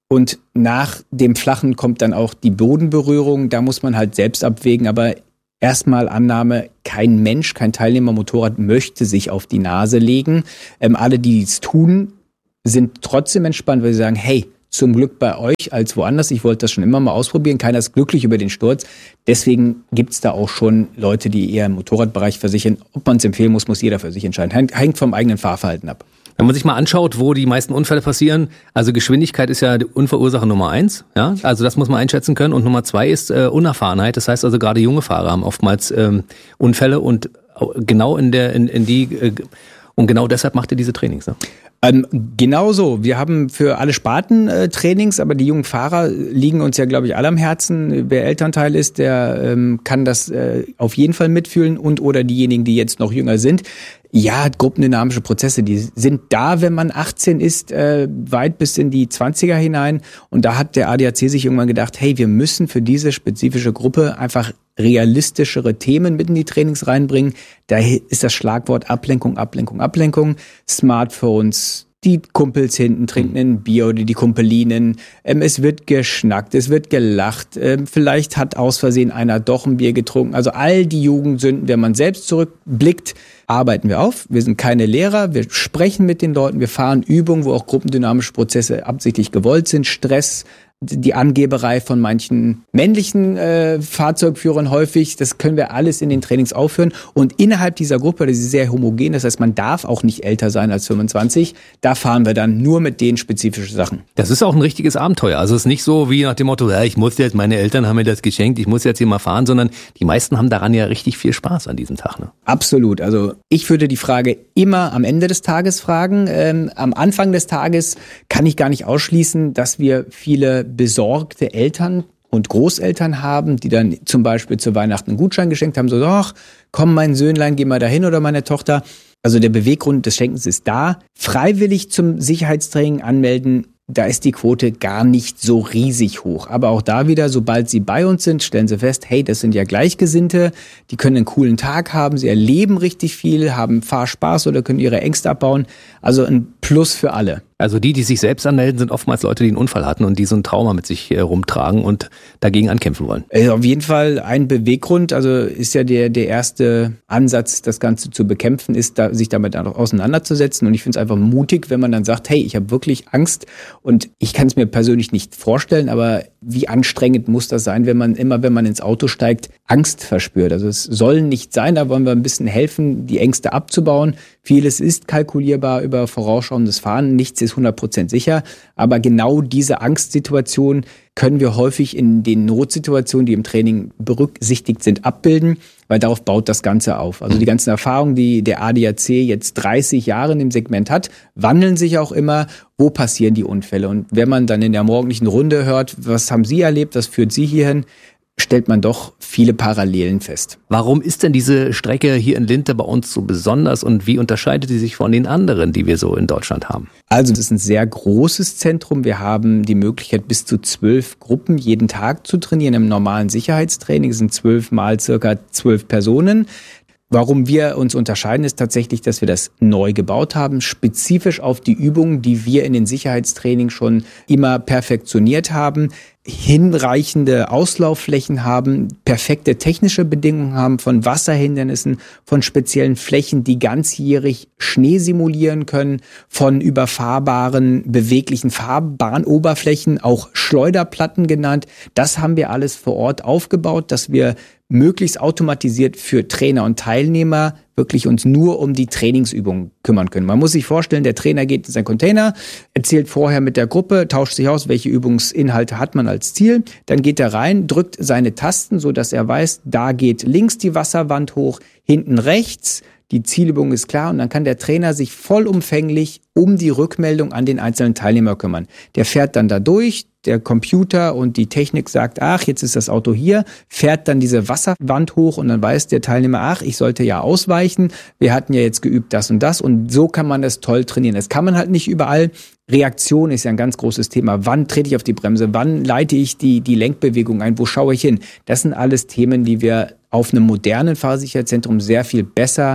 Speaker 6: Und nach dem Flachen kommt dann auch die Bodenberührung. Da muss man halt selbst abwägen. Aber erstmal Annahme, kein Mensch, kein Teilnehmer Motorrad möchte sich auf die Nase legen. Ähm, alle, die es tun, sind trotzdem entspannt, weil sie sagen, hey, zum Glück bei euch als woanders. Ich wollte das schon immer mal ausprobieren. Keiner ist glücklich über den Sturz. Deswegen gibt's da auch schon Leute, die eher im Motorradbereich versichern. Ob man es empfehlen muss, muss jeder für sich entscheiden. Hängt vom eigenen Fahrverhalten ab.
Speaker 3: Wenn man sich mal anschaut, wo die meisten Unfälle passieren, also Geschwindigkeit ist ja die Unfallursache Nummer eins, ja, also das muss man einschätzen können. Und Nummer zwei ist äh, Unerfahrenheit. Das heißt also gerade junge Fahrer haben oftmals ähm, Unfälle und genau in der in, in die äh, und genau deshalb macht ihr diese Trainings, ne?
Speaker 6: Ähm, genau so. Wir haben für alle Sparten äh, Trainings, aber die jungen Fahrer liegen uns ja, glaube ich, alle am Herzen. Wer Elternteil ist, der ähm, kann das äh, auf jeden Fall mitfühlen und oder diejenigen, die jetzt noch jünger sind. Ja, gruppendynamische Prozesse, die sind da, wenn man achtzehn ist, äh, weit bis in die zwanziger hinein. Und da hat der A D A C sich irgendwann gedacht, hey, wir müssen für diese spezifische Gruppe einfach realistischere Themen mit in die Trainings reinbringen. Da ist das Schlagwort Ablenkung, Ablenkung, Ablenkung. Smartphones, die Kumpels hinten trinken ein Bier oder die Kumpelinen. Ähm, es wird geschnackt, es wird gelacht. Ähm, vielleicht hat aus Versehen einer doch ein Bier getrunken. Also all die Jugendsünden, wenn man selbst zurückblickt, arbeiten wir auf. Wir sind keine Lehrer, wir sprechen mit den Leuten, wir fahren Übungen, wo auch gruppendynamische Prozesse absichtlich gewollt sind. Stress, die Angeberei von manchen männlichen äh, Fahrzeugführern häufig, das können wir alles in den Trainings aufführen. Und innerhalb dieser Gruppe, das ist sehr homogen, das heißt, man darf auch nicht älter sein als fünfundzwanzig, da fahren wir dann nur mit den spezifischen Sachen.
Speaker 3: Das ist auch ein richtiges Abenteuer. Also es ist nicht so wie nach dem Motto, ja, ich muss jetzt, meine Eltern haben mir das geschenkt, ich muss jetzt hier mal fahren, sondern die meisten haben daran ja richtig viel Spaß an diesem Tag. Ne?
Speaker 6: Absolut. Also ich würde die Frage immer am Ende des Tages fragen. Ähm, am Anfang des Tages kann ich gar nicht ausschließen, dass wir viele besorgte Eltern und Großeltern haben, die dann zum Beispiel zu Weihnachten einen Gutschein geschenkt haben, so, ach, komm mein Söhnlein, geh mal dahin oder meine Tochter. Also der Beweggrund des Schenkens ist da. Freiwillig zum Sicherheitstraining anmelden, da ist die Quote gar nicht so riesig hoch. Aber auch da wieder, sobald sie bei uns sind, stellen sie fest, hey, das sind ja Gleichgesinnte, die können einen coolen Tag haben, sie erleben richtig viel, haben Fahrspaß oder können ihre Ängste abbauen. Also ein Plus für alle.
Speaker 3: Also die, die sich selbst anmelden, sind oftmals Leute, die einen Unfall hatten und die so ein Trauma mit sich äh, rumtragen und dagegen ankämpfen wollen.
Speaker 6: Also auf jeden Fall ein Beweggrund, also ist ja der der erste Ansatz, das Ganze zu bekämpfen, ist, da, sich damit auch auseinanderzusetzen. Und ich finde es einfach mutig, wenn man dann sagt, hey, ich habe wirklich Angst und ich kann es mir persönlich nicht vorstellen, aber wie anstrengend muss das sein, wenn man immer, wenn man ins Auto steigt, Angst verspürt. Also es soll nicht sein, da wollen wir ein bisschen helfen, die Ängste abzubauen. Vieles ist kalkulierbar über vorausschauendes Fahren, nichts ist hundert Prozent sicher, aber genau diese Angstsituation können wir häufig in den Notsituationen, die im Training berücksichtigt sind, abbilden, weil darauf baut das Ganze auf. Also die ganzen Erfahrungen, die der A D A C jetzt dreißig Jahre in dem Segment hat, wandeln sich auch immer. Wo passieren die Unfälle? Und wenn man dann in der morgendlichen Runde hört, was haben Sie erlebt, was führt Sie hierhin, stellt man doch viele Parallelen fest.
Speaker 3: Warum ist denn diese Strecke hier in Linte bei uns so besonders und wie unterscheidet sie sich von den anderen, die wir so in Deutschland haben?
Speaker 6: Also das ist ein sehr großes Zentrum. Wir haben die Möglichkeit, bis zu zwölf Gruppen jeden Tag zu trainieren. Im normalen Sicherheitstraining sind zwölf mal circa zwölf Personen. Warum wir uns unterscheiden, ist tatsächlich, dass wir das neu gebaut haben, spezifisch auf die Übungen, die wir in den Sicherheitstraining schon immer perfektioniert haben, hinreichende Auslaufflächen haben, perfekte technische Bedingungen haben von Wasserhindernissen, von speziellen Flächen, die ganzjährig Schnee simulieren können, von überfahrbaren, beweglichen Fahrbahnoberflächen, auch Schleuderplatten genannt. Das haben wir alles vor Ort aufgebaut, dass wir möglichst automatisiert für Trainer und Teilnehmer wirklich uns nur um die Trainingsübungen kümmern können. Man muss sich vorstellen, der Trainer geht in seinen Container, erzählt vorher mit der Gruppe, tauscht sich aus, welche Übungsinhalte hat man als Ziel. Dann geht er rein, drückt seine Tasten, so dass er weiß, da geht links die Wasserwand hoch, hinten rechts. Die Zielübung ist klar und dann kann der Trainer sich vollumfänglich um die Rückmeldung an den einzelnen Teilnehmer kümmern. Der fährt dann da durch, der Computer und die Technik sagt, ach, jetzt ist das Auto hier, fährt dann diese Wasserwand hoch und dann weiß der Teilnehmer, ach, ich sollte ja ausweichen, wir hatten ja jetzt geübt das und das und so kann man das toll trainieren. Das kann man halt nicht überall. Reaktion ist ja ein ganz großes Thema. Wann trete ich auf die Bremse? Wann leite ich die, die Lenkbewegung ein? Wo schaue ich hin? Das sind alles Themen, die wir auf einem modernen Fahrsicherheitszentrum sehr viel besser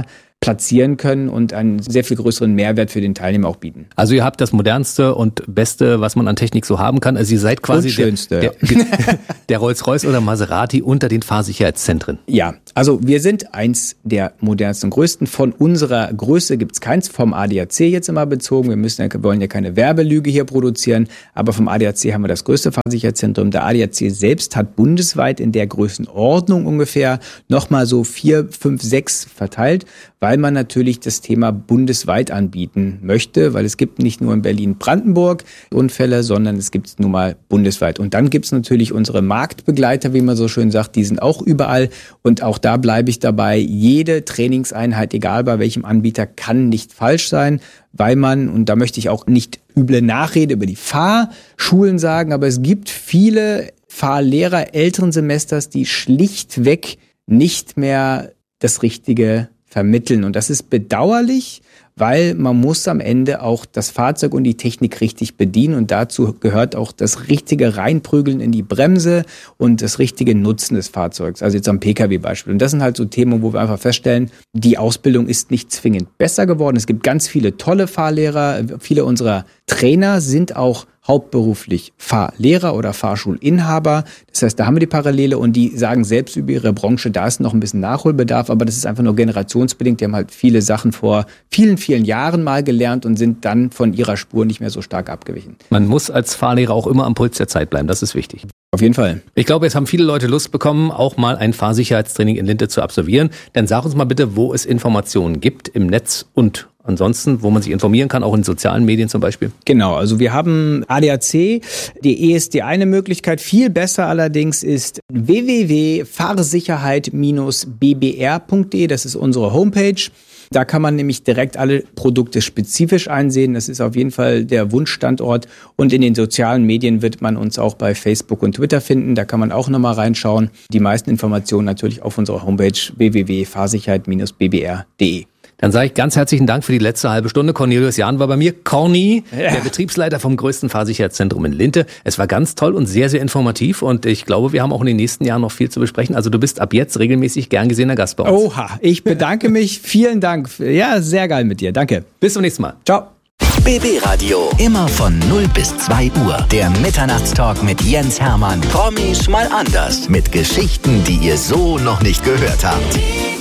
Speaker 6: platzieren können und einen sehr viel größeren Mehrwert für den Teilnehmer auch bieten.
Speaker 3: Also ihr habt das modernste und beste, was man an Technik so haben kann. Also ihr seid quasi
Speaker 6: und schönste,
Speaker 3: der, der, der Rolls-Royce oder Maserati unter den Fahrsicherheitszentren.
Speaker 6: Ja, also wir sind eins der modernsten und größten. Von unserer Größe gibt es keins, vom A D A C jetzt immer bezogen. Wir müssen ja, wollen ja keine Werbelüge hier produzieren, aber vom A D A C haben wir das größte Fahrsicherheitszentrum. Der A D A C selbst hat bundesweit in der Größenordnung ungefähr nochmal so vier, fünf, sechs verteilt, weil man natürlich das Thema bundesweit anbieten möchte, weil es gibt nicht nur in Berlin-Brandenburg Unfälle, sondern es gibt es nun mal bundesweit. Und dann gibt es natürlich unsere Marktbegleiter, wie man so schön sagt, die sind auch überall. Und auch da bleibe ich dabei, jede Trainingseinheit, egal bei welchem Anbieter, kann nicht falsch sein, weil man, und da möchte ich auch nicht üble Nachrede über die Fahrschulen sagen, aber es gibt viele Fahrlehrer älteren Semesters, die schlichtweg nicht mehr das Richtige vermitteln. Und das ist bedauerlich, weil man muss am Ende auch das Fahrzeug und die Technik richtig bedienen und dazu gehört auch das richtige Reinprügeln in die Bremse und das richtige Nutzen des Fahrzeugs, also jetzt am P K W-Beispiel. Und das sind halt so Themen, wo wir einfach feststellen, die Ausbildung ist nicht zwingend besser geworden. Es gibt ganz viele tolle Fahrlehrer, viele unserer Trainer sind auch hauptberuflich Fahrlehrer oder Fahrschulinhaber. Das heißt, da haben wir die Parallele und die sagen selbst über ihre Branche, da ist noch ein bisschen Nachholbedarf, aber das ist einfach nur generationsbedingt. Die haben halt viele Sachen vor vielen, vielen Jahren mal gelernt und sind dann von ihrer Spur nicht mehr so stark abgewichen.
Speaker 3: Man muss als Fahrlehrer auch immer am Puls der Zeit bleiben, das ist wichtig.
Speaker 6: Auf jeden Fall.
Speaker 3: Ich glaube, jetzt haben viele Leute Lust bekommen, auch mal ein Fahrsicherheitstraining in Linte zu absolvieren. Dann sag uns mal bitte, wo es Informationen gibt im Netz und ansonsten, wo man sich informieren kann, auch in sozialen Medien zum Beispiel.
Speaker 6: Genau, also wir haben A D A C, die ist die eine Möglichkeit. Viel besser allerdings ist w w w punkt fahrsicherheit Bindestrich b b r punkt d. Das ist unsere Homepage. Da kann man nämlich direkt alle Produkte spezifisch einsehen. Das ist auf jeden Fall der Wunschstandort. Und in den sozialen Medien wird man uns auch bei Facebook und Twitter finden. Da kann man auch nochmal reinschauen. Die meisten Informationen natürlich auf unserer Homepage w w w punkt fahrsicherheit Bindestrich b b r punkt d.
Speaker 3: Dann sage ich ganz herzlichen Dank für die letzte halbe Stunde. Cornelius Jahn war bei mir. Corny, ja. Der Betriebsleiter vom größten Fahrsicherheitszentrum in Linte. Es war ganz toll und sehr, sehr informativ. Und ich glaube, wir haben auch in den nächsten Jahren noch viel zu besprechen. Also du bist ab jetzt regelmäßig gern gesehener Gast bei uns.
Speaker 6: Oha, ich bedanke mich. Vielen Dank. Ja, sehr geil mit dir. Danke.
Speaker 3: Bis zum nächsten Mal.
Speaker 6: Ciao.
Speaker 4: B B Radio. Immer von null bis zwei Uhr. Der Mitternachtstalk mit Jens Hermann. Promis mal anders. Mit Geschichten, die ihr so noch nicht gehört habt.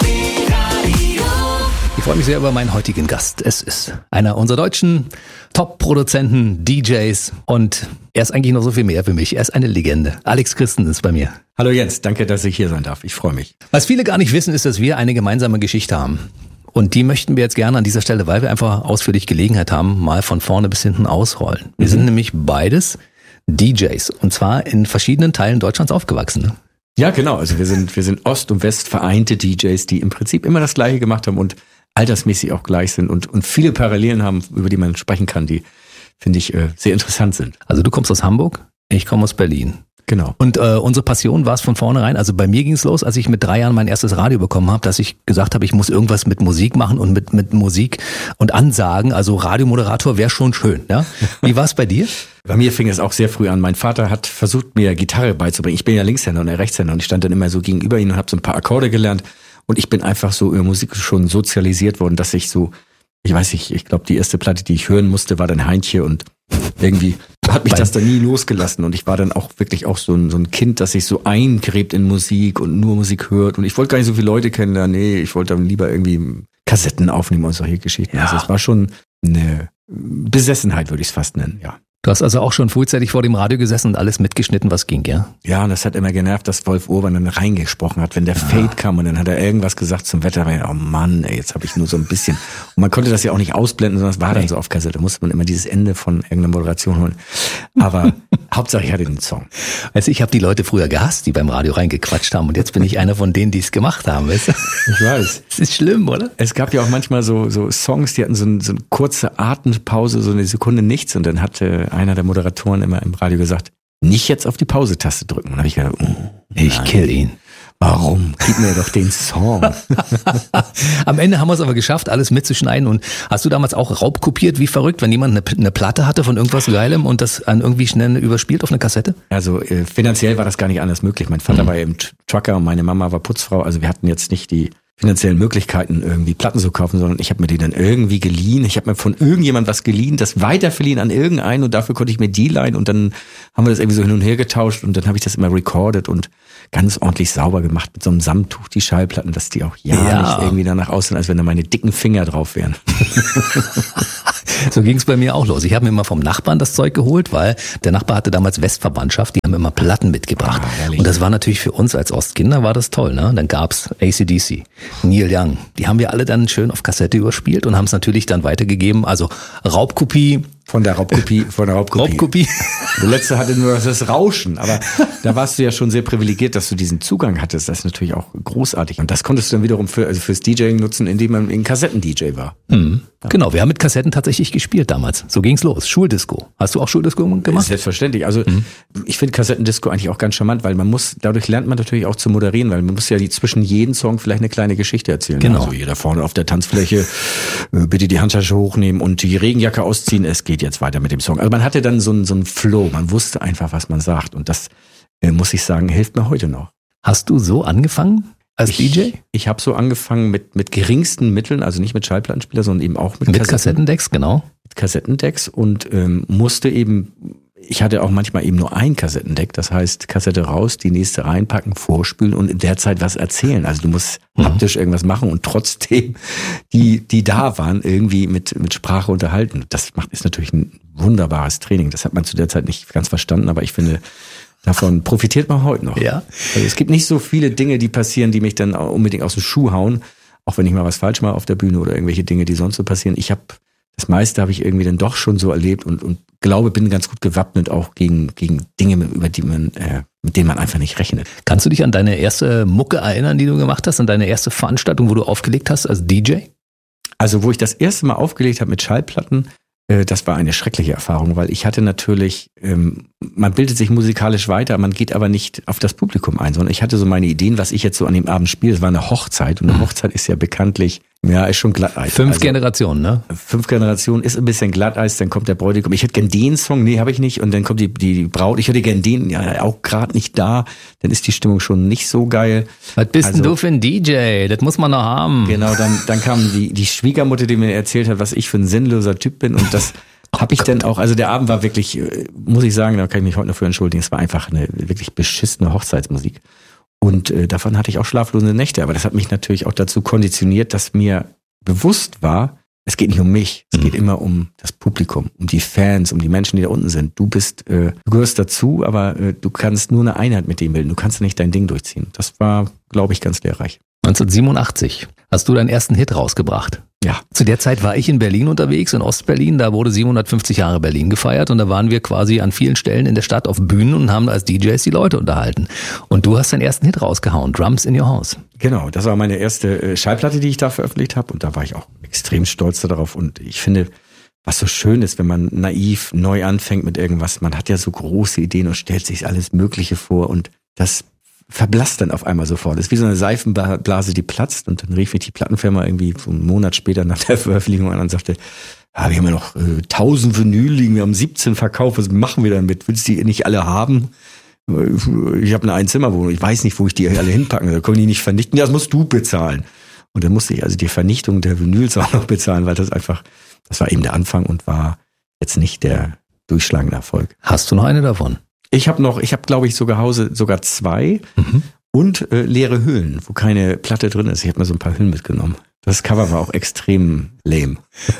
Speaker 3: Ich freue mich sehr über meinen heutigen Gast. Es ist einer unserer deutschen Top-Produzenten, D Js und er ist eigentlich noch so viel mehr für mich. Er ist eine Legende. Alex Christen ist bei mir.
Speaker 7: Hallo Jens, danke, dass ich hier sein darf. Ich freue mich.
Speaker 3: Was viele gar nicht wissen, ist, dass wir eine gemeinsame Geschichte haben. Und die möchten wir jetzt gerne an dieser Stelle, weil wir einfach ausführlich Gelegenheit haben, mal von vorne bis hinten ausrollen. Wir mhm. sind nämlich beides D Js und zwar in verschiedenen Teilen Deutschlands aufgewachsen. Ne?
Speaker 7: Ja, genau. Also wir sind, wir sind Ost und West vereinte D Js, die im Prinzip immer das Gleiche gemacht haben und altersmäßig auch gleich sind und, und viele Parallelen haben, über die man sprechen kann, die, finde ich, äh, sehr interessant sind.
Speaker 3: Also du kommst aus Hamburg, ich komme aus Berlin.
Speaker 7: Genau.
Speaker 3: Und äh, unsere Passion war es von vornherein, also bei mir ging es los, als ich mit drei Jahren mein erstes Radio bekommen habe, dass ich gesagt habe, ich muss irgendwas mit Musik machen und mit, mit Musik und Ansagen, also Radiomoderator wäre schon schön. Ja? Wie war es bei dir?
Speaker 7: Bei mir fing es auch sehr früh an. Mein Vater hat versucht, mir Gitarre beizubringen. Ich bin ja Linkshänder und er Rechtshänder und ich stand dann immer so gegenüber ihm und habe so ein paar Akkorde gelernt. Und ich bin einfach so über Musik schon sozialisiert worden, dass ich so, ich weiß nicht, ich glaube, die erste Platte, die ich hören musste, war dann Heintje und irgendwie hat mich das dann nie losgelassen. Und ich war dann auch wirklich auch so ein, so ein Kind, das sich so eingräbt in Musik und nur Musik hört. Und ich wollte gar nicht so viele Leute kennenlernen. Nee, ich wollte dann lieber irgendwie Kassetten aufnehmen und solche Geschichten. Ja. Also es war schon eine Besessenheit, würde ich es fast nennen, ja.
Speaker 3: Du hast also auch schon frühzeitig vor dem Radio gesessen und alles mitgeschnitten, was ging, ja?
Speaker 7: Ja, und das hat immer genervt, dass Wolf Urban dann reingesprochen hat, wenn der ja. Fade kam und dann hat er irgendwas gesagt zum Wetter. Oh Mann, ey, jetzt habe ich nur so ein bisschen. Und man konnte das ja auch nicht ausblenden, sondern es war dann so auf Kassette. Da musste man immer dieses Ende von irgendeiner Moderation holen. Aber Hauptsache ich hatte den Song.
Speaker 3: Also ich habe die Leute früher gehasst, die beim Radio reingequatscht haben und jetzt bin ich einer von denen, die es gemacht haben, weißt du?
Speaker 7: Ich weiß.
Speaker 3: Das ist schlimm, oder?
Speaker 7: Es gab ja auch manchmal so, so Songs, die hatten so, ein, so eine kurze Atempause, so eine Sekunde nichts und dann hatte einer der Moderatoren immer im Radio gesagt, nicht jetzt auf die Pause-Taste drücken. Und dann habe ich gedacht, oh,
Speaker 3: ich kill ihn.
Speaker 7: Warum? Gib mir doch den Song.
Speaker 3: Am Ende haben wir es aber geschafft, alles mitzuschneiden. Und hast du damals auch raubkopiert, wie verrückt, wenn jemand eine, eine Platte hatte von irgendwas Geilem und das an irgendwie schnell überspielt auf eine Kassette?
Speaker 7: Also äh, finanziell war das gar nicht anders möglich. Mein Vater mhm. war eben Trucker und meine Mama war Putzfrau. Also wir hatten jetzt nicht die finanziellen Möglichkeiten, irgendwie Platten zu kaufen, sondern ich habe mir die dann irgendwie geliehen. Ich habe mir von irgendjemand was geliehen, das weiterverliehen an irgendeinen und dafür konnte ich mir die leihen und dann haben wir das irgendwie so hin und her getauscht und dann habe ich das immer recorded und ganz ordentlich sauber gemacht mit so einem Samttuch, die Schallplatten, dass die auch ja, ja. nicht irgendwie danach aussehen, als wenn da meine dicken Finger drauf wären.
Speaker 3: So ging es bei mir auch los. Ich habe mir immer vom Nachbarn das Zeug geholt, weil der Nachbar hatte damals Westverwandtschaft, die haben immer Platten mitgebracht. Ah, und das war natürlich für uns als Ostkinder war das toll, ne? Dann gab's A C D C, Neil Young. Die haben wir alle dann schön auf Kassette überspielt und haben es natürlich dann weitergegeben. Also Raubkopie.
Speaker 7: Von der Raubkopie, von der Raubkopie.
Speaker 3: Raubkopie.
Speaker 7: Der letzte hatte nur das Rauschen, aber da warst du ja schon sehr privilegiert, dass du diesen Zugang hattest. Das ist natürlich auch großartig. Und das konntest du dann wiederum für, also fürs DJing nutzen, indem man ein Kassetten-D J war.
Speaker 3: Mhm. Ja. Genau, wir haben mit Kassetten tatsächlich gespielt damals. So ging's los. Schuldisco. Hast du auch Schuldisco gemacht?
Speaker 7: Selbstverständlich. Also mhm. ich finde Kassettendisco eigentlich auch ganz charmant, weil man muss, dadurch lernt man natürlich auch zu moderieren, weil man muss ja die zwischen jedem Song vielleicht eine kleine Geschichte erzählen.
Speaker 3: Genau.
Speaker 7: Also jeder vorne auf der Tanzfläche, bitte die Handtasche hochnehmen und die Regenjacke ausziehen. Es geht jetzt weiter mit dem Song. Also man hatte dann so einen, so einen Flow. Man wusste einfach, was man sagt. Und das, äh, muss ich sagen, hilft mir heute noch.
Speaker 3: Hast du so angefangen als
Speaker 7: ich,
Speaker 3: D J?
Speaker 7: Ich habe so angefangen mit, mit geringsten Mitteln, also nicht mit Schallplattenspieler, sondern eben auch mit,
Speaker 3: mit
Speaker 7: Kassetten,
Speaker 3: Kassettendecks, genau.
Speaker 7: Mit Kassettendecks und ähm, musste eben, ich hatte auch manchmal eben nur ein Kassettendeck, das heißt Kassette raus, die nächste reinpacken, vorspülen und in der Zeit was erzählen. Also du musst mhm. haptisch irgendwas machen und trotzdem die, die da waren, irgendwie mit, mit Sprache unterhalten. Das macht, ist natürlich ein wunderbares Training. Das hat man zu der Zeit nicht ganz verstanden, aber ich finde, davon profitiert man heute noch.
Speaker 3: Ja.
Speaker 7: Also es gibt nicht so viele Dinge, die passieren, die mich dann unbedingt aus dem Schuh hauen, auch wenn ich mal was falsch mache auf der Bühne oder irgendwelche Dinge, die sonst so passieren. Ich habe das meiste habe ich irgendwie dann doch schon so erlebt und, und glaube, bin ganz gut gewappnet auch gegen, gegen Dinge, über die man, äh, mit denen man einfach nicht rechnet.
Speaker 3: Kannst du dich an deine erste Mucke erinnern, die du gemacht hast, an deine erste Veranstaltung, wo du aufgelegt hast als D J?
Speaker 7: Also wo ich das erste Mal aufgelegt habe mit Schallplatten, äh, das war eine schreckliche Erfahrung, weil ich hatte natürlich, ähm, man bildet sich musikalisch weiter, man geht aber nicht auf das Publikum ein, sondern ich hatte so meine Ideen, was ich jetzt so an dem Abend spiele. Es war eine Hochzeit und eine Hochzeit ist ja bekanntlich, ja, ist schon Glatteis.
Speaker 3: Fünf
Speaker 7: also,
Speaker 3: Generationen, ne?
Speaker 7: Fünf Generationen ist ein bisschen Glatteis, dann kommt der Bräutigam. Ich hätte gern den Song, nee, habe ich nicht. Und dann kommt die, die Braut, ich hätte gern den, ja, auch gerade nicht da. Dann ist die Stimmung schon nicht so geil.
Speaker 3: Was bist
Speaker 7: also,
Speaker 3: denn du für ein D J? Das muss man noch haben.
Speaker 7: Genau, dann, dann kam die, die Schwiegermutter, die mir erzählt hat, was ich für ein sinnloser Typ bin. Und das habe ich dann auch, also der Abend war wirklich, muss ich sagen, da kann ich mich heute noch für entschuldigen, es war einfach eine wirklich beschissene Hochzeitsmusik. Und äh, davon hatte ich auch schlaflose Nächte. Aber das hat mich natürlich auch dazu konditioniert, dass mir bewusst war, es geht nicht um mich, es mhm. geht immer um das Publikum, um die Fans, um die Menschen, die da unten sind. Du bist, äh, du gehörst dazu, aber äh, du kannst nur eine Einheit mit dem bilden. Du kannst nicht dein Ding durchziehen. Das war, glaube ich, ganz lehrreich.
Speaker 3: neunzehnhundertsiebenundachtzig hast du deinen ersten Hit rausgebracht.
Speaker 7: Ja.
Speaker 3: Zu der Zeit war ich in Berlin unterwegs, in Ostberlin. Da wurde siebenhundertfünfzig Jahre Berlin gefeiert und da waren wir quasi an vielen Stellen in der Stadt auf Bühnen und haben als D Js die Leute unterhalten. Und du hast deinen ersten Hit rausgehauen, Drums in Your House. Genau,
Speaker 7: das war meine erste Schallplatte, die ich da veröffentlicht habe und da war ich auch extrem stolz darauf und ich finde, was so schön ist, wenn man naiv neu anfängt mit irgendwas, man hat ja so große Ideen und stellt sich alles Mögliche vor und das verblasst dann auf einmal sofort. Das ist wie so eine Seifenblase, die platzt und dann rief mich die Plattenfirma irgendwie so einen Monat später nach der Veröffentlichung an und sagte, ah, wir haben ja noch äh, tausend Vinyl liegen, wir haben siebzehn verkauft, was machen wir damit? Willst du die nicht alle haben? Ich habe eine Einzimmerwohnung, ich weiß nicht, wo ich die alle hinpacken soll, können die nicht vernichten? Ja, das musst du bezahlen. Und dann musste ich also die Vernichtung der Vinyls auch noch bezahlen, weil das einfach, das war eben der Anfang und war jetzt nicht der durchschlagende Erfolg.
Speaker 3: Hast du noch eine davon?
Speaker 7: Ich habe noch, ich habe glaube ich sogar Hause sogar zwei mhm. und äh, leere Hüllen, wo keine Platte drin ist. Ich habe mir so ein paar Hüllen mitgenommen. Das Cover war auch extrem lame.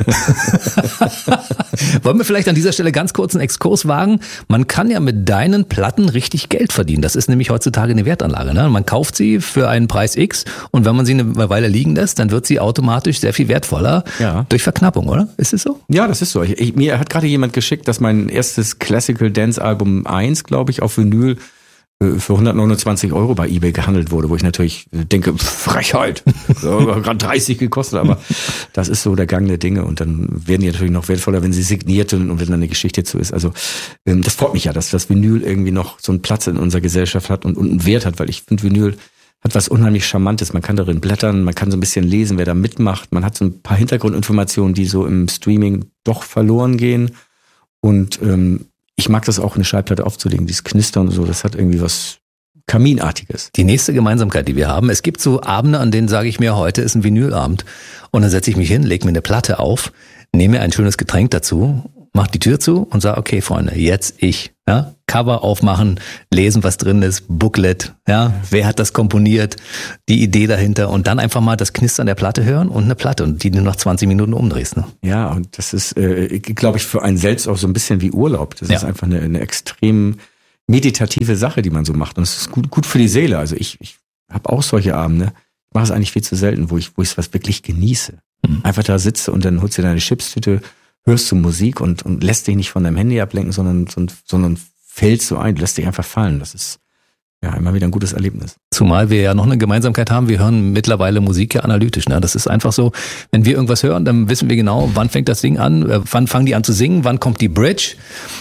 Speaker 3: Wollen wir vielleicht an dieser Stelle ganz kurz einen Exkurs wagen? Man kann ja mit deinen Platten richtig Geld verdienen. Das ist nämlich heutzutage eine Wertanlage. Ne? Man kauft sie für einen Preis X und wenn man sie eine Weile liegen lässt, dann wird sie automatisch sehr viel wertvoller ja. durch Verknappung, oder? Ist es so?
Speaker 7: Ja, das ist so. Ich, ich, mir hat gerade jemand geschickt, dass mein erstes Classical Dance Album eins, glaube ich, auf Vinyl für hundertneunundzwanzig Euro bei eBay gehandelt wurde, wo ich natürlich denke, Frechheit, gerade dreißig gekostet, aber das ist so der Gang der Dinge und dann werden die natürlich noch wertvoller, wenn sie signiert sind und wenn da eine Geschichte zu ist. Also das freut mich ja, dass das Vinyl irgendwie noch so einen Platz in unserer Gesellschaft hat und, und einen Wert hat, weil ich finde, Vinyl hat was unheimlich Charmantes. Man kann darin blättern, man kann so ein bisschen lesen, wer da mitmacht. Man hat so ein paar Hintergrundinformationen, die so im Streaming doch verloren gehen und ähm, ich mag das auch, eine Schallplatte aufzulegen, dieses Knistern und so, das hat irgendwie was Kaminartiges.
Speaker 3: Die nächste Gemeinsamkeit, die wir haben, es gibt so Abende, an denen sage ich mir, heute ist ein Vinylabend und dann setze ich mich hin, lege mir eine Platte auf, nehme mir ein schönes Getränk dazu, mach die Tür zu und sage, okay Freunde, jetzt ich. Ja? Cover aufmachen, lesen, was drin ist, Booklet, ja, wer hat das komponiert, die Idee dahinter und dann einfach mal das Knistern der Platte hören und eine Platte und die du nach zwanzig Minuten umdrehst. Ne?
Speaker 7: Ja, und das ist, äh, glaube ich, für einen selbst auch so ein bisschen wie Urlaub. Das
Speaker 3: Ja.
Speaker 7: ist einfach eine, eine extrem meditative Sache, die man so macht. Und es ist gut, gut für die Seele. Also ich, ich habe auch solche Abende. Ich mache es eigentlich viel zu selten, wo ich, wo ich es was wirklich genieße.
Speaker 3: Mhm.
Speaker 7: Einfach da sitze und dann holst du deine Chipstüte, hörst du Musik und, und lässt dich nicht von deinem Handy ablenken, sondern, sondern fällst so ein, du lässt dich einfach fallen. Das ist ja immer wieder ein gutes Erlebnis.
Speaker 3: Zumal wir ja noch eine Gemeinsamkeit haben, wir hören mittlerweile Musik ja analytisch. Ne? Das ist einfach so, wenn wir irgendwas hören, dann wissen wir genau, wann fängt das Ding an, äh, wann fangen die an zu singen, wann kommt die Bridge,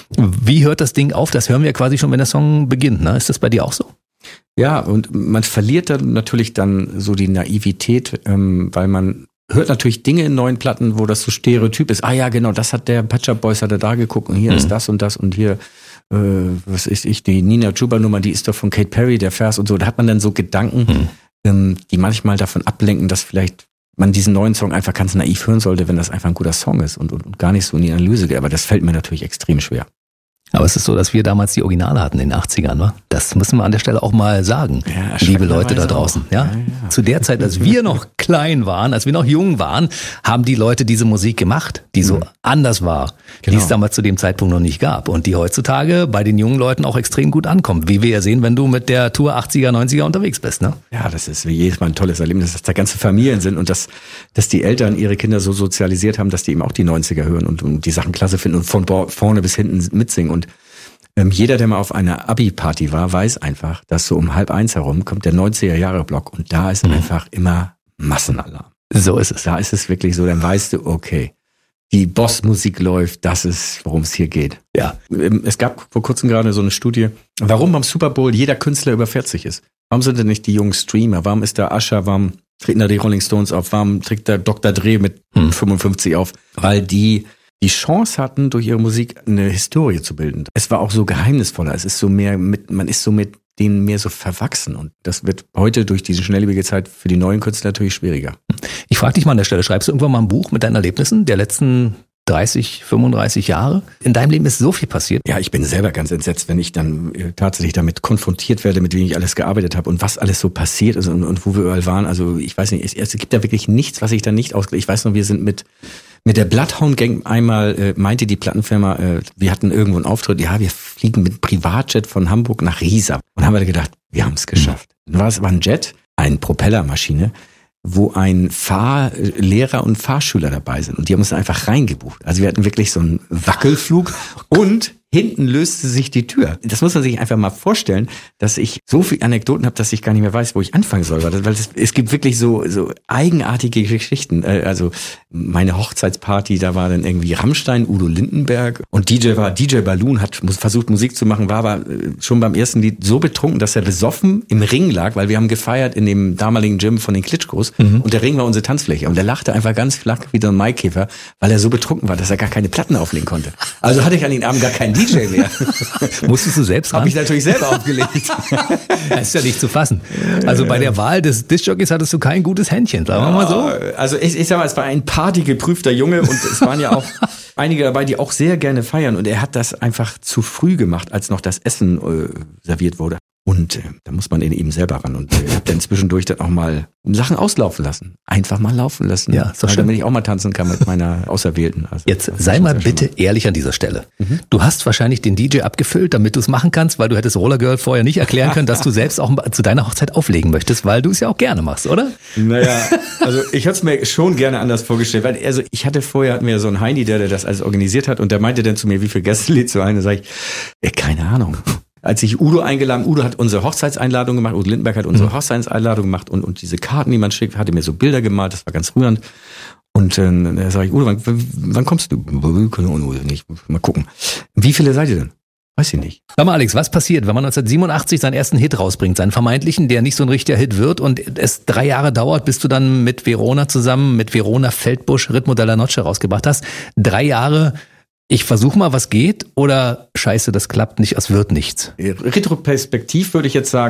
Speaker 3: wie hört das Ding auf, das hören wir quasi schon, wenn der Song beginnt. Ne? Ist das bei dir auch so?
Speaker 7: Ja, und man verliert dann natürlich dann so die Naivität, ähm, weil man hört natürlich Dinge in neuen Platten, wo das so Stereotyp ist. Ah ja, genau, das hat der Pet Shop Boys, hat er da geguckt und hier
Speaker 3: Mhm.
Speaker 7: ist das und das und hier, äh, was ist ich, die Nina Chuba Nummer, die ist doch von Kate Perry, der Vers und so. Da hat man dann so Gedanken,
Speaker 3: Mhm.
Speaker 7: ähm, die manchmal davon ablenken, dass vielleicht man diesen neuen Song einfach ganz naiv hören sollte, wenn das einfach ein guter Song ist und, und, und gar nicht so in die Analyse geht. Aber das fällt mir natürlich extrem schwer.
Speaker 3: Aber es ist so, dass wir damals die Originale hatten in den achtzigern, wa? Das müssen wir an der Stelle auch mal sagen,
Speaker 7: Ja,
Speaker 3: liebe Leute da
Speaker 7: erschreckenderweise
Speaker 3: draußen.
Speaker 7: auch.
Speaker 3: Ja?
Speaker 7: Ja, ja.
Speaker 3: Zu der Zeit, als wir noch klein waren, als wir noch jung waren, haben die Leute diese Musik gemacht, die so anders war, die
Speaker 7: Genau.
Speaker 3: es damals zu dem Zeitpunkt noch nicht gab und die heutzutage bei den jungen Leuten auch extrem gut ankommt, wie wir ja sehen, wenn du mit der Tour achtziger, neunziger unterwegs bist. Ne?
Speaker 7: Ja, das ist wie jedes Mal ein tolles Erlebnis, dass da ganze Familien sind und dass, dass die Eltern ihre Kinder so sozialisiert haben, dass die eben auch die neunziger hören und, und die Sachen klasse finden und von bo- vorne bis hinten mitsingen. Und ähm, jeder, der mal auf einer Abi-Party war, weiß einfach, dass so um halb eins herum kommt der neunziger-Jahre-Block und da ist einfach immer Massenalarm.
Speaker 3: So ist es.
Speaker 7: Da ist es wirklich so, dann weißt du, okay, die Boss-Musik läuft, das ist, worum es hier geht.
Speaker 3: Ja.
Speaker 7: Ähm, Es gab vor kurzem gerade so eine Studie, warum beim Super Bowl jeder Künstler über vierzig ist. Warum sind denn nicht die jungen Streamer? Warum ist da Usher? Warum treten da die Rolling Stones auf? Warum trägt da Doktor Dre mit
Speaker 3: Hm.
Speaker 7: fünfundfünfzig auf? Weil die die Chance hatten, durch ihre Musik eine Historie zu bilden. Es war auch so geheimnisvoller. Es ist so mehr mit, man ist so mit denen mehr so verwachsen. Und das wird heute durch diese schnelllebige Zeit für die neuen Künstler natürlich schwieriger.
Speaker 3: Ich frage dich mal an der Stelle, schreibst du irgendwann mal ein Buch mit deinen Erlebnissen der letzten dreißig, fünfunddreißig Jahre? In deinem Leben ist so viel passiert.
Speaker 7: Ja, ich bin selber ganz entsetzt, wenn ich dann äh, tatsächlich damit konfrontiert werde, mit wem ich alles gearbeitet habe und was alles so passiert ist und, und wo wir überall waren. Also ich weiß nicht, es, es gibt da wirklich nichts, was ich da nicht ausgelegt. Ich weiß noch, wir sind mit mit der Bloodhound Gang einmal, äh, meinte die Plattenfirma, äh, wir hatten irgendwo einen Auftritt, ja, wir fliegen mit Privatjet von Hamburg nach Riesa. Und haben wir gedacht, wir haben es geschafft. Dann war es war ein Jet, eine Propellermaschine, wo ein Fahrlehrer und Fahrschüler dabei sind. Und die haben uns dann einfach reingebucht. Also wir hatten wirklich so einen Wackelflug und hinten löste sich die Tür. Das muss man sich einfach mal vorstellen, dass ich so viele Anekdoten habe, dass ich gar nicht mehr weiß, wo ich anfangen soll. Weil, das, weil das, es gibt wirklich so, so eigenartige Geschichten. Also meine Hochzeitsparty, da war dann irgendwie Rammstein, Udo Lindenberg und D J war, D J Balloon hat versucht Musik zu machen, war aber schon beim ersten Lied so betrunken, dass er besoffen im Ring lag, weil wir haben gefeiert in dem damaligen Gym von den Klitschkos mhm. und der Ring war unsere Tanzfläche und der lachte einfach ganz flach wie so ein Maikäfer, weil er so betrunken war, dass er gar keine Platten auflegen konnte. Also hatte ich an den Abend gar keinen D J mehr.
Speaker 3: Musstest du selbst ran?
Speaker 7: Habe ich natürlich selber aufgelegt.
Speaker 3: Das ist ja nicht zu fassen. Also bei der Wahl des Diskjockeys hattest du kein gutes Händchen, sagen wir mal so.
Speaker 7: Also ich, ich sag mal, es war ein partygeprüfter Junge und es waren ja auch einige dabei, die auch sehr gerne feiern und er hat das einfach zu früh gemacht, als noch das Essen äh, serviert wurde. Und äh, da muss man eben selber ran und äh, hab dann zwischendurch dann auch mal Sachen auslaufen lassen. Einfach mal laufen lassen.
Speaker 3: Ja, ist doch
Speaker 7: weil,
Speaker 3: schön.
Speaker 7: Damit ich auch mal tanzen kann mit meiner Auserwählten. Also,
Speaker 3: Jetzt
Speaker 7: das
Speaker 3: sei
Speaker 7: ist
Speaker 3: mal
Speaker 7: schon
Speaker 3: bitte
Speaker 7: schön.
Speaker 3: ehrlich an dieser Stelle. Du hast wahrscheinlich den D J abgefüllt, damit du es machen kannst, weil du hättest Roller Girl vorher nicht erklären können, dass du selbst auch zu deiner Hochzeit auflegen möchtest, weil du es ja auch gerne machst, oder?
Speaker 7: Naja, also ich hätte es mir schon gerne anders vorgestellt, weil also ich hatte vorher, hatten wir so einen Heini, der, der das alles organisiert hat und der meinte dann zu mir, wie viele Gäste lädst du ein? Da sag ich, ey, keine Ahnung. Als ich Udo eingeladen, Udo hat unsere Hochzeitseinladung gemacht, Udo Lindenberg hat unsere Hochzeitseinladung gemacht und, und diese Karten, die man schickt, hatte mir so Bilder gemalt, das war ganz rührend. Und äh, da sage ich, Udo, wann, wann kommst du? Keine Ahnung, nicht. Mal gucken. Wie viele seid ihr denn? Weiß ich nicht.
Speaker 3: Sag mal, Alex, was passiert, wenn man neunzehnhundertsiebenundachtzig seinen ersten Hit rausbringt, seinen vermeintlichen, der nicht so ein richtiger Hit wird und es drei Jahre dauert, bis du dann mit Verona zusammen, mit Verona Feldbusch Ritmo della Noche rausgebracht hast? Drei Jahre, ich versuche mal, was geht oder scheiße, das klappt nicht, es wird nichts?
Speaker 7: Retroperspektiv würde ich jetzt sagen,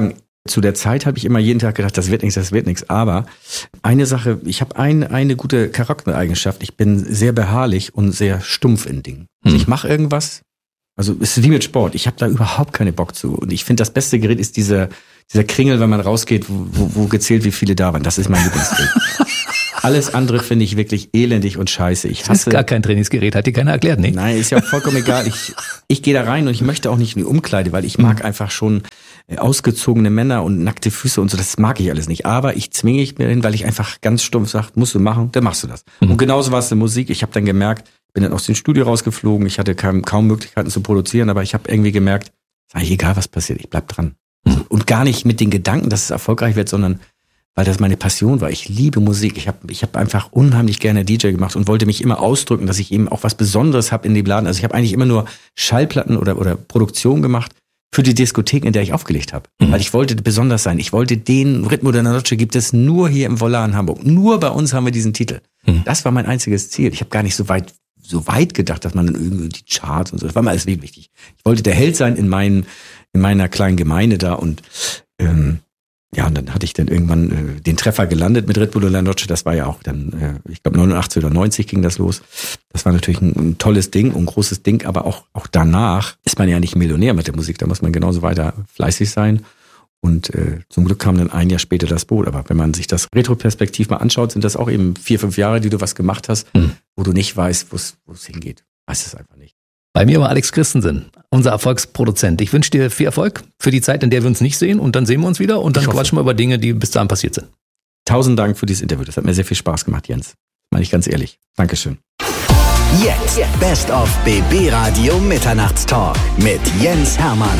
Speaker 7: Zu der Zeit habe ich immer jeden Tag gedacht, das wird nichts, das wird nichts. Aber eine Sache, ich habe ein, eine gute Charaktereigenschaft. Ich bin sehr beharrlich und sehr stumpf in Dingen. Also ich mache irgendwas, also es ist wie mit Sport. Ich habe da überhaupt keine Bock zu. Und ich finde, das beste Gerät ist dieser, dieser Kringel, wenn man rausgeht, wo, wo, wo gezählt, wie viele da waren. Das ist mein Lieblingsgerät. Alles andere finde ich wirklich elendig und scheiße. Ich hasse,
Speaker 3: das ist gar kein Trainingsgerät, hat dir keiner erklärt, ne?
Speaker 7: Nein, ist ja auch vollkommen egal. Ich, ich gehe da rein und ich möchte auch nicht in die Umkleide, weil ich mag mhm. einfach schon ausgezogene Männer und nackte Füße und so. Das mag ich alles nicht. Aber ich zwinge mich mir hin, weil ich einfach ganz stumpf sage, musst du machen, dann machst du das. Mhm. Und genauso war es in der Musik. Ich habe dann gemerkt, bin dann aus dem Studio rausgeflogen. Ich hatte kaum, kaum Möglichkeiten zu produzieren, aber ich habe irgendwie gemerkt, ist eigentlich egal, was passiert, ich bleib dran. Mhm. Und gar nicht mit den Gedanken, dass es erfolgreich wird, sondern weil das meine Passion war. Ich liebe Musik. Ich habe ich hab einfach unheimlich gerne D J gemacht und wollte mich immer ausdrücken, dass ich eben auch was Besonderes habe in dem Laden. Also ich habe eigentlich immer nur Schallplatten oder, oder Produktion gemacht für die Diskothek, in der ich aufgelegt habe. Mhm. Weil ich wollte besonders sein. Ich wollte den Ritmo della Noche gibt es nur hier im Volar in Hamburg. Nur bei uns haben wir diesen Titel. Mhm. Das war mein einziges Ziel. Ich habe gar nicht so weit so weit gedacht, dass man irgendwie die Charts und so, das war mir alles wichtig. Ich wollte der Held sein in, meinen, in meiner kleinen Gemeinde da und ähm, ja, und dann hatte ich dann irgendwann äh, den Treffer gelandet mit Ritmo della Noche. Das war ja auch dann, äh, ich glaube neunundachtzig oder neunzig ging das los. Das war natürlich ein, ein tolles Ding und ein großes Ding, aber auch auch danach ist man ja nicht Millionär mit der Musik. Da muss man genauso weiter fleißig sein. Und äh, zum Glück kam dann ein Jahr später das Boot. Aber wenn man sich das retroperspektiv mal anschaut, sind das auch eben vier, fünf Jahre, die du was gemacht hast, mhm. wo du nicht weißt, wo es hingeht. Weißt es einfach nicht.
Speaker 3: Bei mir war Alex Christensen, unser Erfolgsproduzent. Ich wünsche dir viel Erfolg für die Zeit, in der wir uns nicht sehen. Und dann sehen wir uns wieder und dann quatschen wir über Dinge, die bis dahin passiert sind.
Speaker 7: Tausend Dank für dieses Interview. Das hat mir sehr viel Spaß gemacht, Jens. Meine ich ganz ehrlich. Dankeschön.
Speaker 4: Jetzt Best of B B Radio Mitternachtstalk mit Jens Hermann.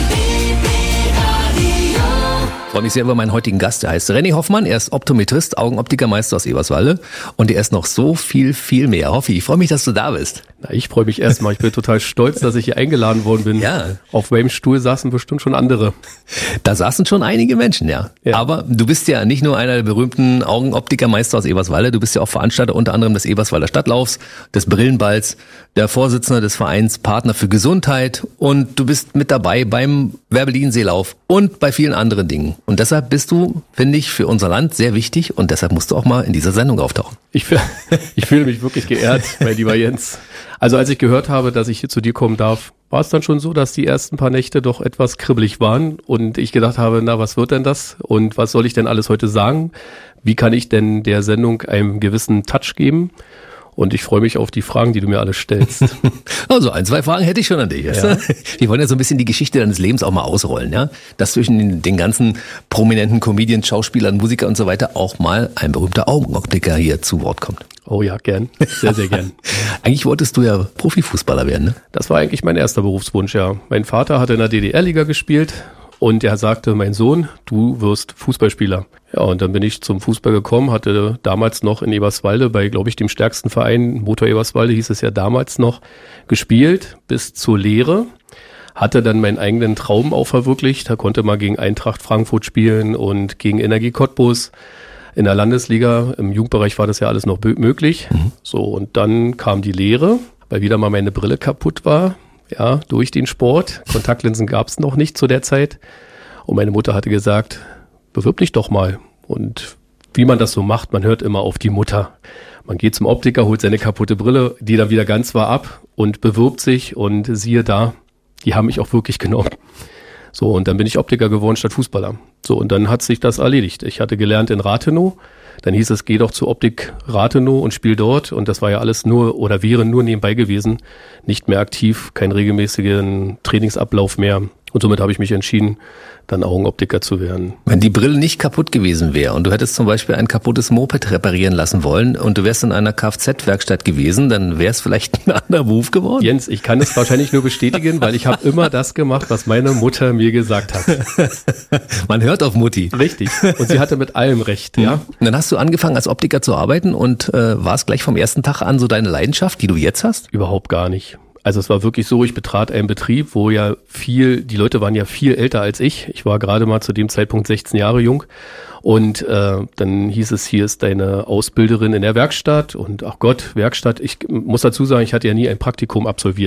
Speaker 3: Ich freue mich sehr über meinen heutigen Gast. Der heißt René Hoffmann. Er ist Optometrist, Augenoptikermeister aus Eberswalde. Und er ist noch so viel, viel mehr. Hoffi, ich freue mich, dass du da bist.
Speaker 8: Na, ich freue mich erstmal. Ich bin total stolz, dass ich hier eingeladen worden bin.
Speaker 3: Ja.
Speaker 8: Auf meinem Stuhl saßen bestimmt schon andere.
Speaker 3: Da saßen schon einige Menschen, ja. ja. Aber du bist ja nicht nur einer der berühmten Augenoptikermeister aus Eberswalde. Du bist ja auch Veranstalter unter anderem des Eberswalder Stadtlaufs, des Brillenballs, der Vorsitzende des Vereins Partner für Gesundheit. Und du bist mit dabei beim Werbelin-Seelauf und bei vielen anderen Dingen. Und deshalb bist du, finde ich, für unser Land sehr wichtig und deshalb musst du auch mal in dieser Sendung auftauchen.
Speaker 8: Ich, ich fühle mich wirklich geehrt, mein lieber Jens. Also als ich gehört habe, dass ich hier zu dir kommen darf, war es dann schon so, dass die ersten paar Nächte doch etwas kribbelig waren und ich gedacht habe, na, was wird denn das und was soll ich denn alles heute sagen? Wie kann ich denn der Sendung einen gewissen Touch geben? Und ich freue mich auf die Fragen, die du mir alle stellst.
Speaker 3: Also ein, zwei Fragen hätte ich schon an dich. Ja. Wir wollen ja so ein bisschen die Geschichte deines Lebens auch mal ausrollen, ja. Dass zwischen den, den ganzen prominenten Comedians, Schauspielern, Musikern und so weiter auch mal ein berühmter Augenoptiker hier zu Wort kommt.
Speaker 8: Oh ja, gern. Sehr, sehr gern.
Speaker 3: Eigentlich wolltest du ja Profifußballer werden, ne?
Speaker 8: Das war eigentlich mein erster Berufswunsch, ja. Mein Vater hatte in der D D R-Liga gespielt. Und er sagte, mein Sohn, du wirst Fußballspieler. Ja, und dann bin ich zum Fußball gekommen, hatte damals noch in Eberswalde bei, glaube ich, dem stärksten Verein, Motor Eberswalde hieß es ja damals noch, gespielt bis zur Lehre. Hatte dann meinen eigenen Traum auch verwirklicht. Da konnte man gegen Eintracht Frankfurt spielen und gegen Energie Cottbus. In der Landesliga, im Jugendbereich war das ja alles noch möglich. Mhm. So, und dann kam die Lehre, weil wieder mal meine Brille kaputt war. Ja, durch den Sport. Kontaktlinsen gab es noch nicht zu der Zeit. Und meine Mutter hatte gesagt, bewirb dich doch mal. Und wie man das so macht, man hört immer auf die Mutter. Man geht zum Optiker, holt seine kaputte Brille, die dann wieder ganz war, ab und bewirbt sich. Und siehe da, die haben mich auch wirklich genommen. So, und dann bin ich Optiker geworden statt Fußballer. So, und dann hat sich das erledigt. Ich hatte gelernt in Rathenow. Dann hieß es, geh doch zur Optik Rathenow und spiel dort. Und das war ja alles nur oder wäre nur nebenbei gewesen. Nicht mehr aktiv, keinen regelmäßigen Trainingsablauf mehr. Und somit habe ich mich entschieden, dann Augenoptiker zu werden.
Speaker 3: Wenn die Brille nicht kaputt gewesen wäre und du hättest zum Beispiel ein kaputtes Moped reparieren lassen wollen und du wärst in einer Kfz-Werkstatt gewesen, dann wäre es vielleicht ein anderer Beruf geworden?
Speaker 8: Jens, ich kann es wahrscheinlich nur bestätigen, weil ich habe immer das gemacht, was meine Mutter mir gesagt hat.
Speaker 3: Man hört auf Mutti.
Speaker 8: Richtig. Und sie hatte mit allem recht. Ja.
Speaker 3: Und dann hast du angefangen als Optiker zu arbeiten und äh, war es gleich vom ersten Tag an so deine Leidenschaft, die du jetzt hast?
Speaker 8: Überhaupt gar nicht. Also es war wirklich so, ich betrat einen Betrieb, wo ja viel, die Leute waren ja viel älter als ich. Ich war gerade mal zu dem Zeitpunkt sechzehn Jahre jung. Und äh, dann hieß es, hier ist deine Ausbilderin in der Werkstatt. Und ach Gott, Werkstatt, ich muss dazu sagen, ich hatte ja nie ein Praktikum absolviert.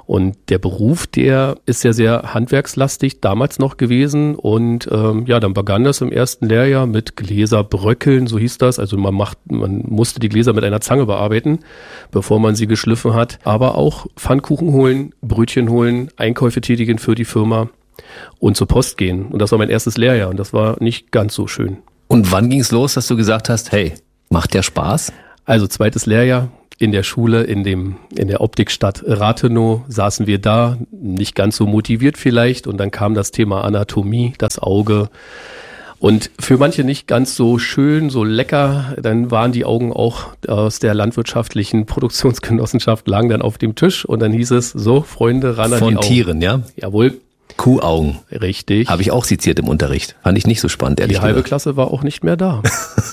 Speaker 8: Und der Beruf, der ist ja sehr handwerkslastig damals noch gewesen. Und ähm, ja, dann begann das im ersten Lehrjahr mit Gläserbröckeln, so hieß das. Also man macht, man musste die Gläser mit einer Zange bearbeiten, bevor man sie geschliffen hat. Aber auch Pfannkuchen holen, Brötchen holen, Einkäufe tätigen für die Firma und zur Post gehen. Und das war mein erstes Lehrjahr und das war nicht ganz so schön.
Speaker 3: Und wann ging es los, dass du gesagt hast, hey, macht der Spaß?
Speaker 8: Also zweites Lehrjahr. In der Schule, in dem, in der Optikstadt Rathenow saßen wir da, nicht ganz so motiviert vielleicht, und dann kam das Thema Anatomie, das Auge. Und für manche nicht ganz so schön, so lecker, dann waren die Augen auch aus der landwirtschaftlichen Produktionsgenossenschaft, lagen dann auf dem Tisch und dann hieß es, so Freunde, ran an die Augen.
Speaker 3: Von Tieren, ja?
Speaker 8: Jawohl.
Speaker 3: Kuhaugen.
Speaker 8: Richtig.
Speaker 3: Habe ich auch seziert im Unterricht. Fand ich nicht so spannend, ehrlich
Speaker 8: gesagt. Die halbe
Speaker 3: gesagt.
Speaker 8: Klasse war auch nicht mehr da.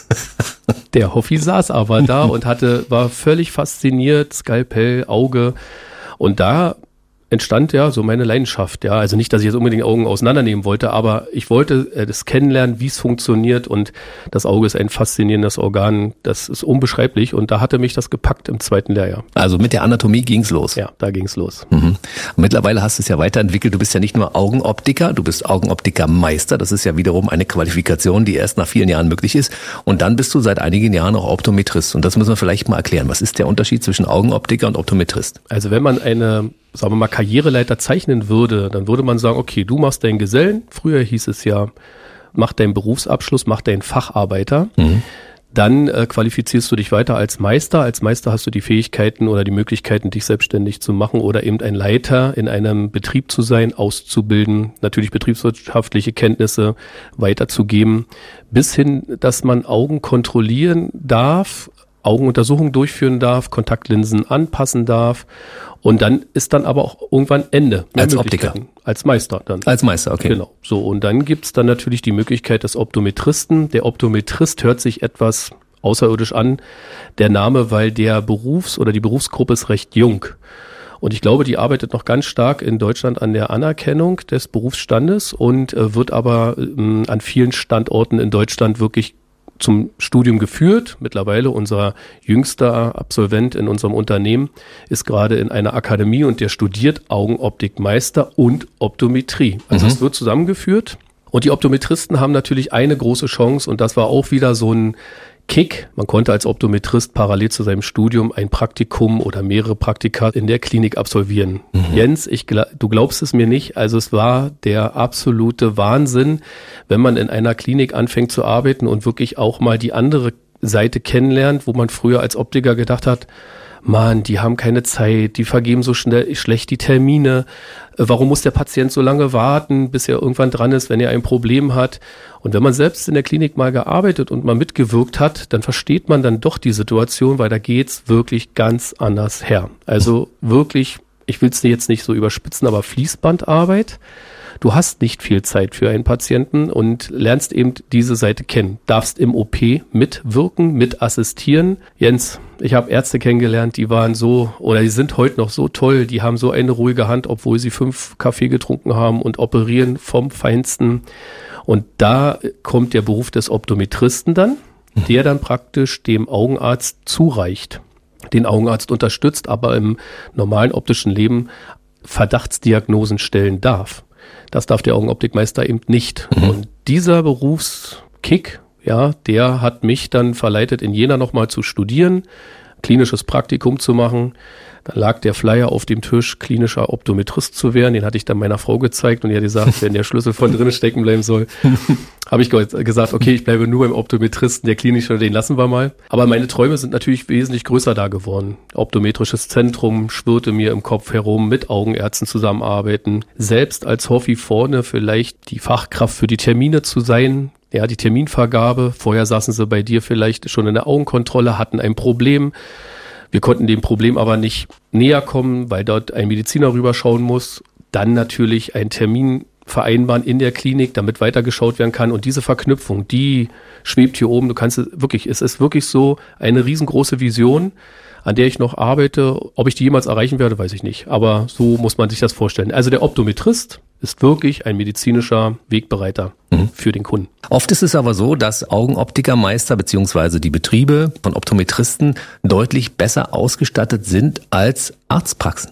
Speaker 8: Der Hoffi saß aber da und hatte, war völlig fasziniert, Skalpell, Auge. Und da entstand ja so meine Leidenschaft. Ja, also nicht, dass ich jetzt unbedingt Augen auseinandernehmen wollte, aber ich wollte äh, das kennenlernen, wie es funktioniert. Und das Auge ist ein faszinierendes Organ. Das ist unbeschreiblich. Und da hatte mich das gepackt im zweiten Lehrjahr.
Speaker 3: Also mit der Anatomie ging's los.
Speaker 8: Ja, da ging's los.
Speaker 3: Mhm. Mittlerweile hast du es ja weiterentwickelt. Du bist ja nicht nur Augenoptiker, du bist Augenoptikermeister. Das ist ja wiederum eine Qualifikation, die erst nach vielen Jahren möglich ist. Und dann bist du seit einigen Jahren auch Optometrist. Und das müssen wir vielleicht mal erklären. Was ist der Unterschied zwischen Augenoptiker und Optometrist?
Speaker 8: Also wenn man eine, sagen wir mal, Karriereleiter zeichnen würde, dann würde man sagen, okay, du machst deinen Gesellen. Früher hieß es ja, mach deinen Berufsabschluss, mach deinen Facharbeiter. Mhm. Dann äh, qualifizierst du dich weiter als Meister. Als Meister hast du die Fähigkeiten oder die Möglichkeiten, dich selbstständig zu machen oder eben ein Leiter in einem Betrieb zu sein, auszubilden, natürlich betriebswirtschaftliche Kenntnisse weiterzugeben, bis hin, dass man Augen kontrollieren darf, Augenuntersuchungen durchführen darf, Kontaktlinsen anpassen darf. Und dann ist dann aber auch irgendwann Ende.
Speaker 3: Als Optiker.
Speaker 8: Als Meister dann.
Speaker 3: Als Meister, okay.
Speaker 8: Genau. So, und dann gibt's dann natürlich die Möglichkeit des Optometristen. Der Optometrist hört sich etwas außerirdisch an, der Name, weil der Berufs- oder die Berufsgruppe ist recht jung. Und ich glaube, die arbeitet noch ganz stark in Deutschland an der Anerkennung des Berufsstandes und äh, wird aber äh, an vielen Standorten in Deutschland wirklich zum Studium geführt. Mittlerweile unser jüngster Absolvent in unserem Unternehmen ist gerade in einer Akademie und der studiert Augenoptikmeister und Optometrie. Also es mhm. wird zusammengeführt. Und die Optometristen haben natürlich eine große Chance und das war auch wieder so ein Kick. Man konnte als Optometrist parallel zu seinem Studium ein Praktikum oder mehrere Praktika in der Klinik absolvieren. Mhm. Jens, ich, du glaubst es mir nicht, also es war der absolute Wahnsinn, wenn man in einer Klinik anfängt zu arbeiten und wirklich auch mal die andere Seite kennenlernt, wo man früher als Optiker gedacht hat, Mann, die haben keine Zeit, die vergeben so schnell schlecht die Termine. Warum muss der Patient so lange warten, bis er irgendwann dran ist, wenn er ein Problem hat? Und wenn man selbst in der Klinik mal gearbeitet und mal mitgewirkt hat, dann versteht man dann doch die Situation, weil da geht's wirklich ganz anders her. Also wirklich, ich will es jetzt nicht so überspitzen, aber Fließbandarbeit. Du hast nicht viel Zeit für einen Patienten und lernst eben diese Seite kennen. Darfst im O P mitwirken, mit assistieren. Jens, ich habe Ärzte kennengelernt, die waren so, oder die sind heute noch so toll, die haben so eine ruhige Hand, obwohl sie fünf Kaffee getrunken haben und operieren vom Feinsten. Und da kommt der Beruf des Optometristen dann, der dann praktisch dem Augenarzt zureicht, den Augenarzt unterstützt, aber im normalen optischen Leben Verdachtsdiagnosen stellen darf. Das darf der Augenoptikmeister eben nicht. Mhm. Und dieser Berufskick, ja, der hat mich dann verleitet, in Jena nochmal zu studieren, klinisches Praktikum zu machen. Dann lag der Flyer auf dem Tisch, klinischer Optometrist zu werden. Den hatte ich dann meiner Frau gezeigt und die hat gesagt, wenn der Schlüssel von drinnen stecken bleiben soll, habe ich gesagt, okay, ich bleibe nur beim Optometristen, der klinische, den lassen wir mal. Aber meine Träume sind natürlich wesentlich größer da geworden. Optometrisches Zentrum schwirrte mir im Kopf herum, mit Augenärzten zusammenarbeiten, selbst als Hoffi vorne vielleicht die Fachkraft für die Termine zu sein. Ja, die Terminvergabe. Vorher saßen sie bei dir vielleicht schon in der Augenkontrolle, hatten ein Problem. Wir konnten dem Problem aber nicht näher kommen, weil dort ein Mediziner rüberschauen muss. Dann natürlich einen Termin vereinbaren in der Klinik, damit weitergeschaut werden kann. Und diese Verknüpfung, die schwebt hier oben. Du kannst es wirklich, es ist wirklich so eine riesengroße Vision, an der ich noch arbeite. Ob ich die jemals erreichen werde, weiß ich nicht. Aber so muss man sich das vorstellen. Also der Optometrist ist wirklich ein medizinischer Wegbereiter mhm. für den Kunden.
Speaker 3: Oft ist es aber so, dass Augenoptikermeister bzw. die Betriebe von Optometristen deutlich besser ausgestattet sind als Arztpraxen.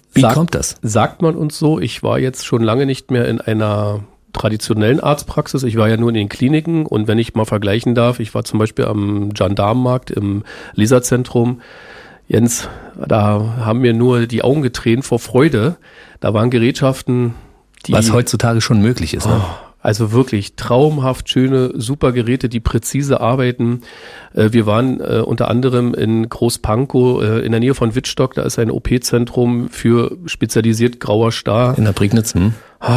Speaker 3: Wie
Speaker 8: Sag,
Speaker 3: kommt das?
Speaker 8: Sagt man uns so. Ich war jetzt schon lange nicht mehr in einer traditionellen Arztpraxis. Ich war ja nur in den Kliniken und wenn ich mal vergleichen darf, ich war zum Beispiel am Gendarmenmarkt im Laserzentrum. Jens, da haben mir nur die Augen getränt vor Freude. Da waren Gerätschaften, die...
Speaker 3: Was heutzutage schon möglich ist, ne?
Speaker 8: Oh, also wirklich traumhaft schöne, super Geräte, die präzise arbeiten. Wir waren äh, unter anderem in Großpankow äh, in der Nähe von Wittstock. Da ist ein O P-Zentrum für spezialisiert grauer Star.
Speaker 3: In der Prignitz, hm?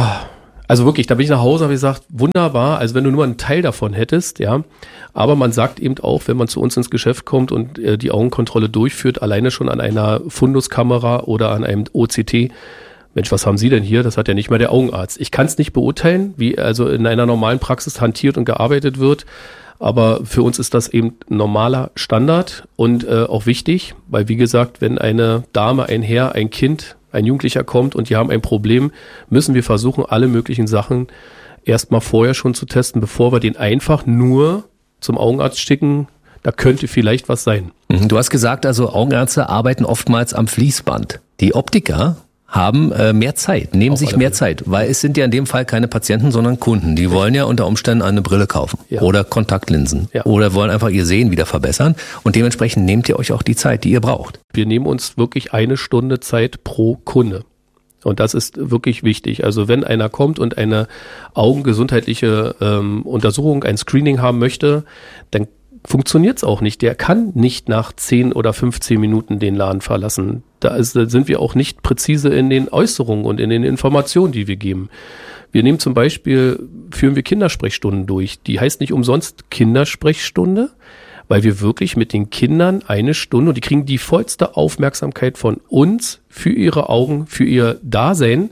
Speaker 8: Also wirklich, da bin ich nach Hause und habe gesagt, wunderbar, also wenn du nur einen Teil davon hättest, ja. Aber man sagt eben auch, wenn man zu uns ins Geschäft kommt und äh, die Augenkontrolle durchführt, alleine schon an einer Funduskamera oder an einem O C T, Mensch, was haben Sie denn hier? Das hat ja nicht mal der Augenarzt. Ich kann es nicht beurteilen, wie also in einer normalen Praxis hantiert und gearbeitet wird. Aber für uns ist das eben normaler Standard und äh, auch wichtig, weil wie gesagt, wenn eine Dame, ein Herr, ein Kind, ein Jugendlicher kommt und die haben ein Problem, müssen wir versuchen, alle möglichen Sachen erstmal vorher schon zu testen, bevor wir den einfach nur zum Augenarzt schicken. Da könnte vielleicht was sein.
Speaker 3: Du hast gesagt, also Augenärzte arbeiten oftmals am Fließband. Die Optiker haben äh, mehr Zeit, nehmen
Speaker 8: Auf
Speaker 3: sich
Speaker 8: alle
Speaker 3: mehr
Speaker 8: Fälle.
Speaker 3: Zeit, weil es sind ja in dem Fall keine Patienten, sondern Kunden. Die wollen ja unter Umständen eine Brille kaufen
Speaker 8: Ja.
Speaker 3: oder Kontaktlinsen
Speaker 8: Ja.
Speaker 3: oder wollen einfach ihr Sehen wieder verbessern und dementsprechend nehmt ihr euch auch die Zeit, die ihr braucht.
Speaker 8: Wir nehmen uns wirklich eine Stunde Zeit pro Kunde. Und das ist wirklich wichtig. Also wenn einer kommt und eine augengesundheitliche ähm, Untersuchung, ein Screening haben möchte, dann funktioniert es auch nicht. Der kann nicht nach zehn oder fünfzehn Minuten den Laden verlassen. Da, ist, da sind wir auch nicht präzise in den Äußerungen und in den Informationen, die wir geben. Wir nehmen zum Beispiel, führen wir Kindersprechstunden durch. Die heißt nicht umsonst Kindersprechstunde, weil wir wirklich mit den Kindern eine Stunde, und die kriegen die vollste Aufmerksamkeit von uns für ihre Augen, für ihr Dasein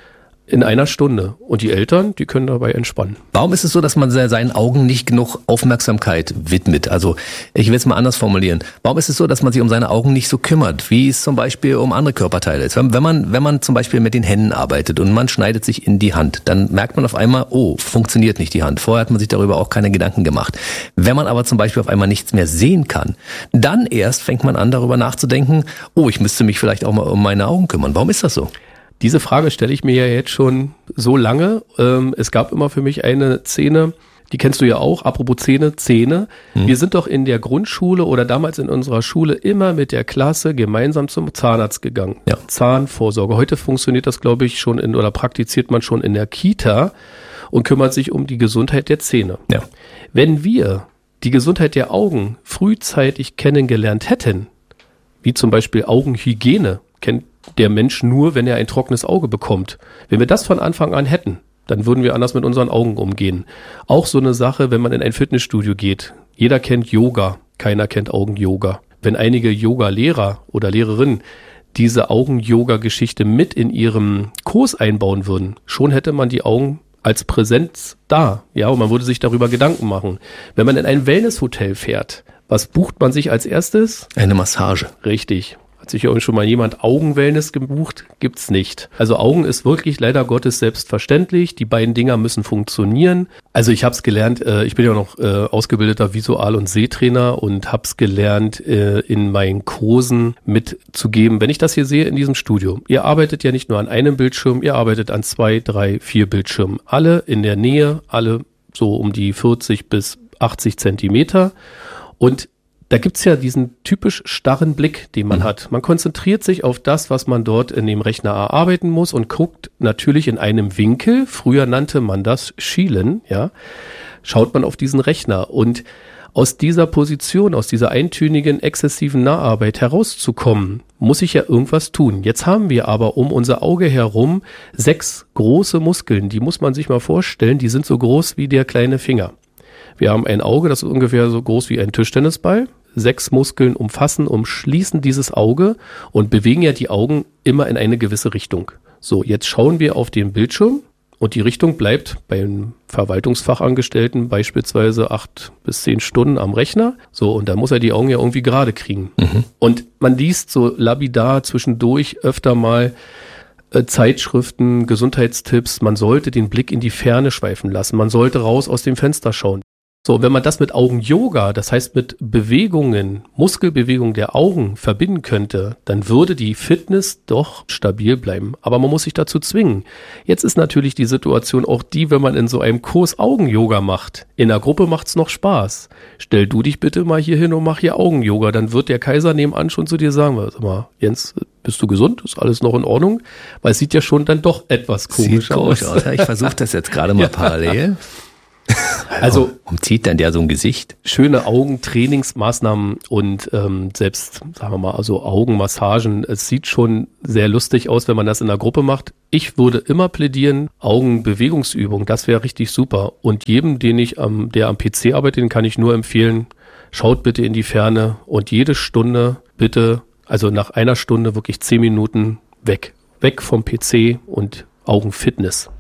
Speaker 8: in einer Stunde. Und die Eltern, die können dabei entspannen.
Speaker 3: Warum ist es so, dass man seinen Augen nicht genug Aufmerksamkeit widmet? Also ich will es mal anders formulieren. Warum ist es so, dass man sich um seine Augen nicht so kümmert, wie es zum Beispiel um andere Körperteile ist? Wenn man, wenn man zum Beispiel mit den Händen arbeitet und man schneidet sich in die Hand, dann merkt man auf einmal, oh, funktioniert nicht die Hand. Vorher hat man sich darüber auch keine Gedanken gemacht. Wenn man aber zum Beispiel auf einmal nichts mehr sehen kann, dann erst fängt man an, darüber nachzudenken, oh, ich müsste mich vielleicht auch mal um meine Augen kümmern. Warum ist das so?
Speaker 8: Diese Frage stelle ich mir ja jetzt schon so lange. Ähm, es gab immer für mich eine Szene, die kennst du ja auch, apropos Zähne, Zähne. Mhm. Wir sind doch in der Grundschule oder damals in unserer Schule immer mit der Klasse gemeinsam zum Zahnarzt gegangen.
Speaker 3: Ja.
Speaker 8: Zahnvorsorge. Heute funktioniert das, glaube ich, schon in oder praktiziert man schon in der Kita und kümmert sich um die Gesundheit der Zähne.
Speaker 3: Ja.
Speaker 8: Wenn wir die Gesundheit der Augen frühzeitig kennengelernt hätten, wie zum Beispiel Augenhygiene, kennt der Mensch nur, wenn er ein trockenes Auge bekommt. Wenn wir das von Anfang an hätten, dann würden wir anders mit unseren Augen umgehen. Auch so eine Sache, wenn man in ein Fitnessstudio geht. Jeder kennt Yoga, keiner kennt Augen-Yoga. Wenn einige Yoga-Lehrer oder Lehrerinnen diese Augen-Yoga-Geschichte mit in ihrem Kurs einbauen würden, schon hätte man die Augen als Präsenz da. Ja, und man würde sich darüber Gedanken machen. Wenn man in ein Wellnesshotel fährt, was bucht man sich als erstes?
Speaker 3: Eine Massage.
Speaker 8: Richtig. Hat sich ja schon mal jemand Augenwellness gebucht? Gibt's nicht. Also Augen ist wirklich leider Gottes selbstverständlich. Die beiden Dinger müssen funktionieren. Also ich habe es gelernt, äh, ich bin ja noch äh, ausgebildeter Visual- und Sehtrainer und habe es gelernt, äh, in meinen Kursen mitzugeben. Wenn ich das hier sehe in diesem Studio, ihr arbeitet ja nicht nur an einem Bildschirm, ihr arbeitet an zwei, drei, vier Bildschirmen. Alle in der Nähe, alle so um die vierzig bis achtzig Zentimeter. Und da gibt's ja diesen typisch starren Blick, den man mhm. hat. Man konzentriert sich auf das, was man dort in dem Rechner erarbeiten muss und guckt natürlich in einem Winkel, früher nannte man das Schielen, ja, schaut man auf diesen Rechner. Und aus dieser Position, aus dieser eintönigen, exzessiven Naharbeit herauszukommen, muss ich ja irgendwas tun. Jetzt haben wir aber um unser Auge herum sechs große Muskeln, die muss man sich mal vorstellen, die sind so groß wie der kleine Finger. Wir haben ein Auge, das ist ungefähr so groß wie ein Tischtennisball. Sechs Muskeln umfassen, umschließen dieses Auge und bewegen ja die Augen immer in eine gewisse Richtung. So, jetzt schauen wir auf den Bildschirm und die Richtung bleibt beim Verwaltungsfachangestellten beispielsweise acht bis zehn Stunden am Rechner. So, und da muss er die Augen ja irgendwie gerade kriegen. Mhm. Und man liest so lapidar zwischendurch öfter mal äh, Zeitschriften, Gesundheitstipps. Man sollte den Blick in die Ferne schweifen lassen. Man sollte raus aus dem Fenster schauen. So, wenn man das mit Augen-Yoga, das heißt mit Bewegungen, Muskelbewegungen der Augen verbinden könnte, dann würde die Fitness doch stabil bleiben. Aber man muss sich dazu zwingen. Jetzt ist natürlich die Situation auch die, wenn man in so einem Kurs Augen-Yoga macht. In der Gruppe macht's noch Spaß. Stell du dich bitte mal hier hin und mach hier Augen-Yoga. Dann wird der Kaiser nebenan schon zu dir sagen, sag mal, Jens, bist du gesund? Ist alles noch in Ordnung? Weil es sieht ja schon dann doch etwas komisch
Speaker 3: Sieht
Speaker 8: aus.
Speaker 3: aus. Ich versuche das jetzt gerade mal ja. parallel.
Speaker 8: Also
Speaker 3: warum zieht denn der so ein Gesicht?
Speaker 8: Schöne Augentrainingsmaßnahmen und ähm, selbst, sagen wir mal, also Augenmassagen. Es sieht schon sehr lustig aus, wenn man das in der Gruppe macht. Ich würde immer plädieren, Augenbewegungsübung, das wäre richtig super. Und jedem, den ich am, der am P C arbeitet, den kann ich nur empfehlen, schaut bitte in die Ferne und jede Stunde bitte, also nach einer Stunde wirklich zehn Minuten weg. Weg vom P C und Augenfitness.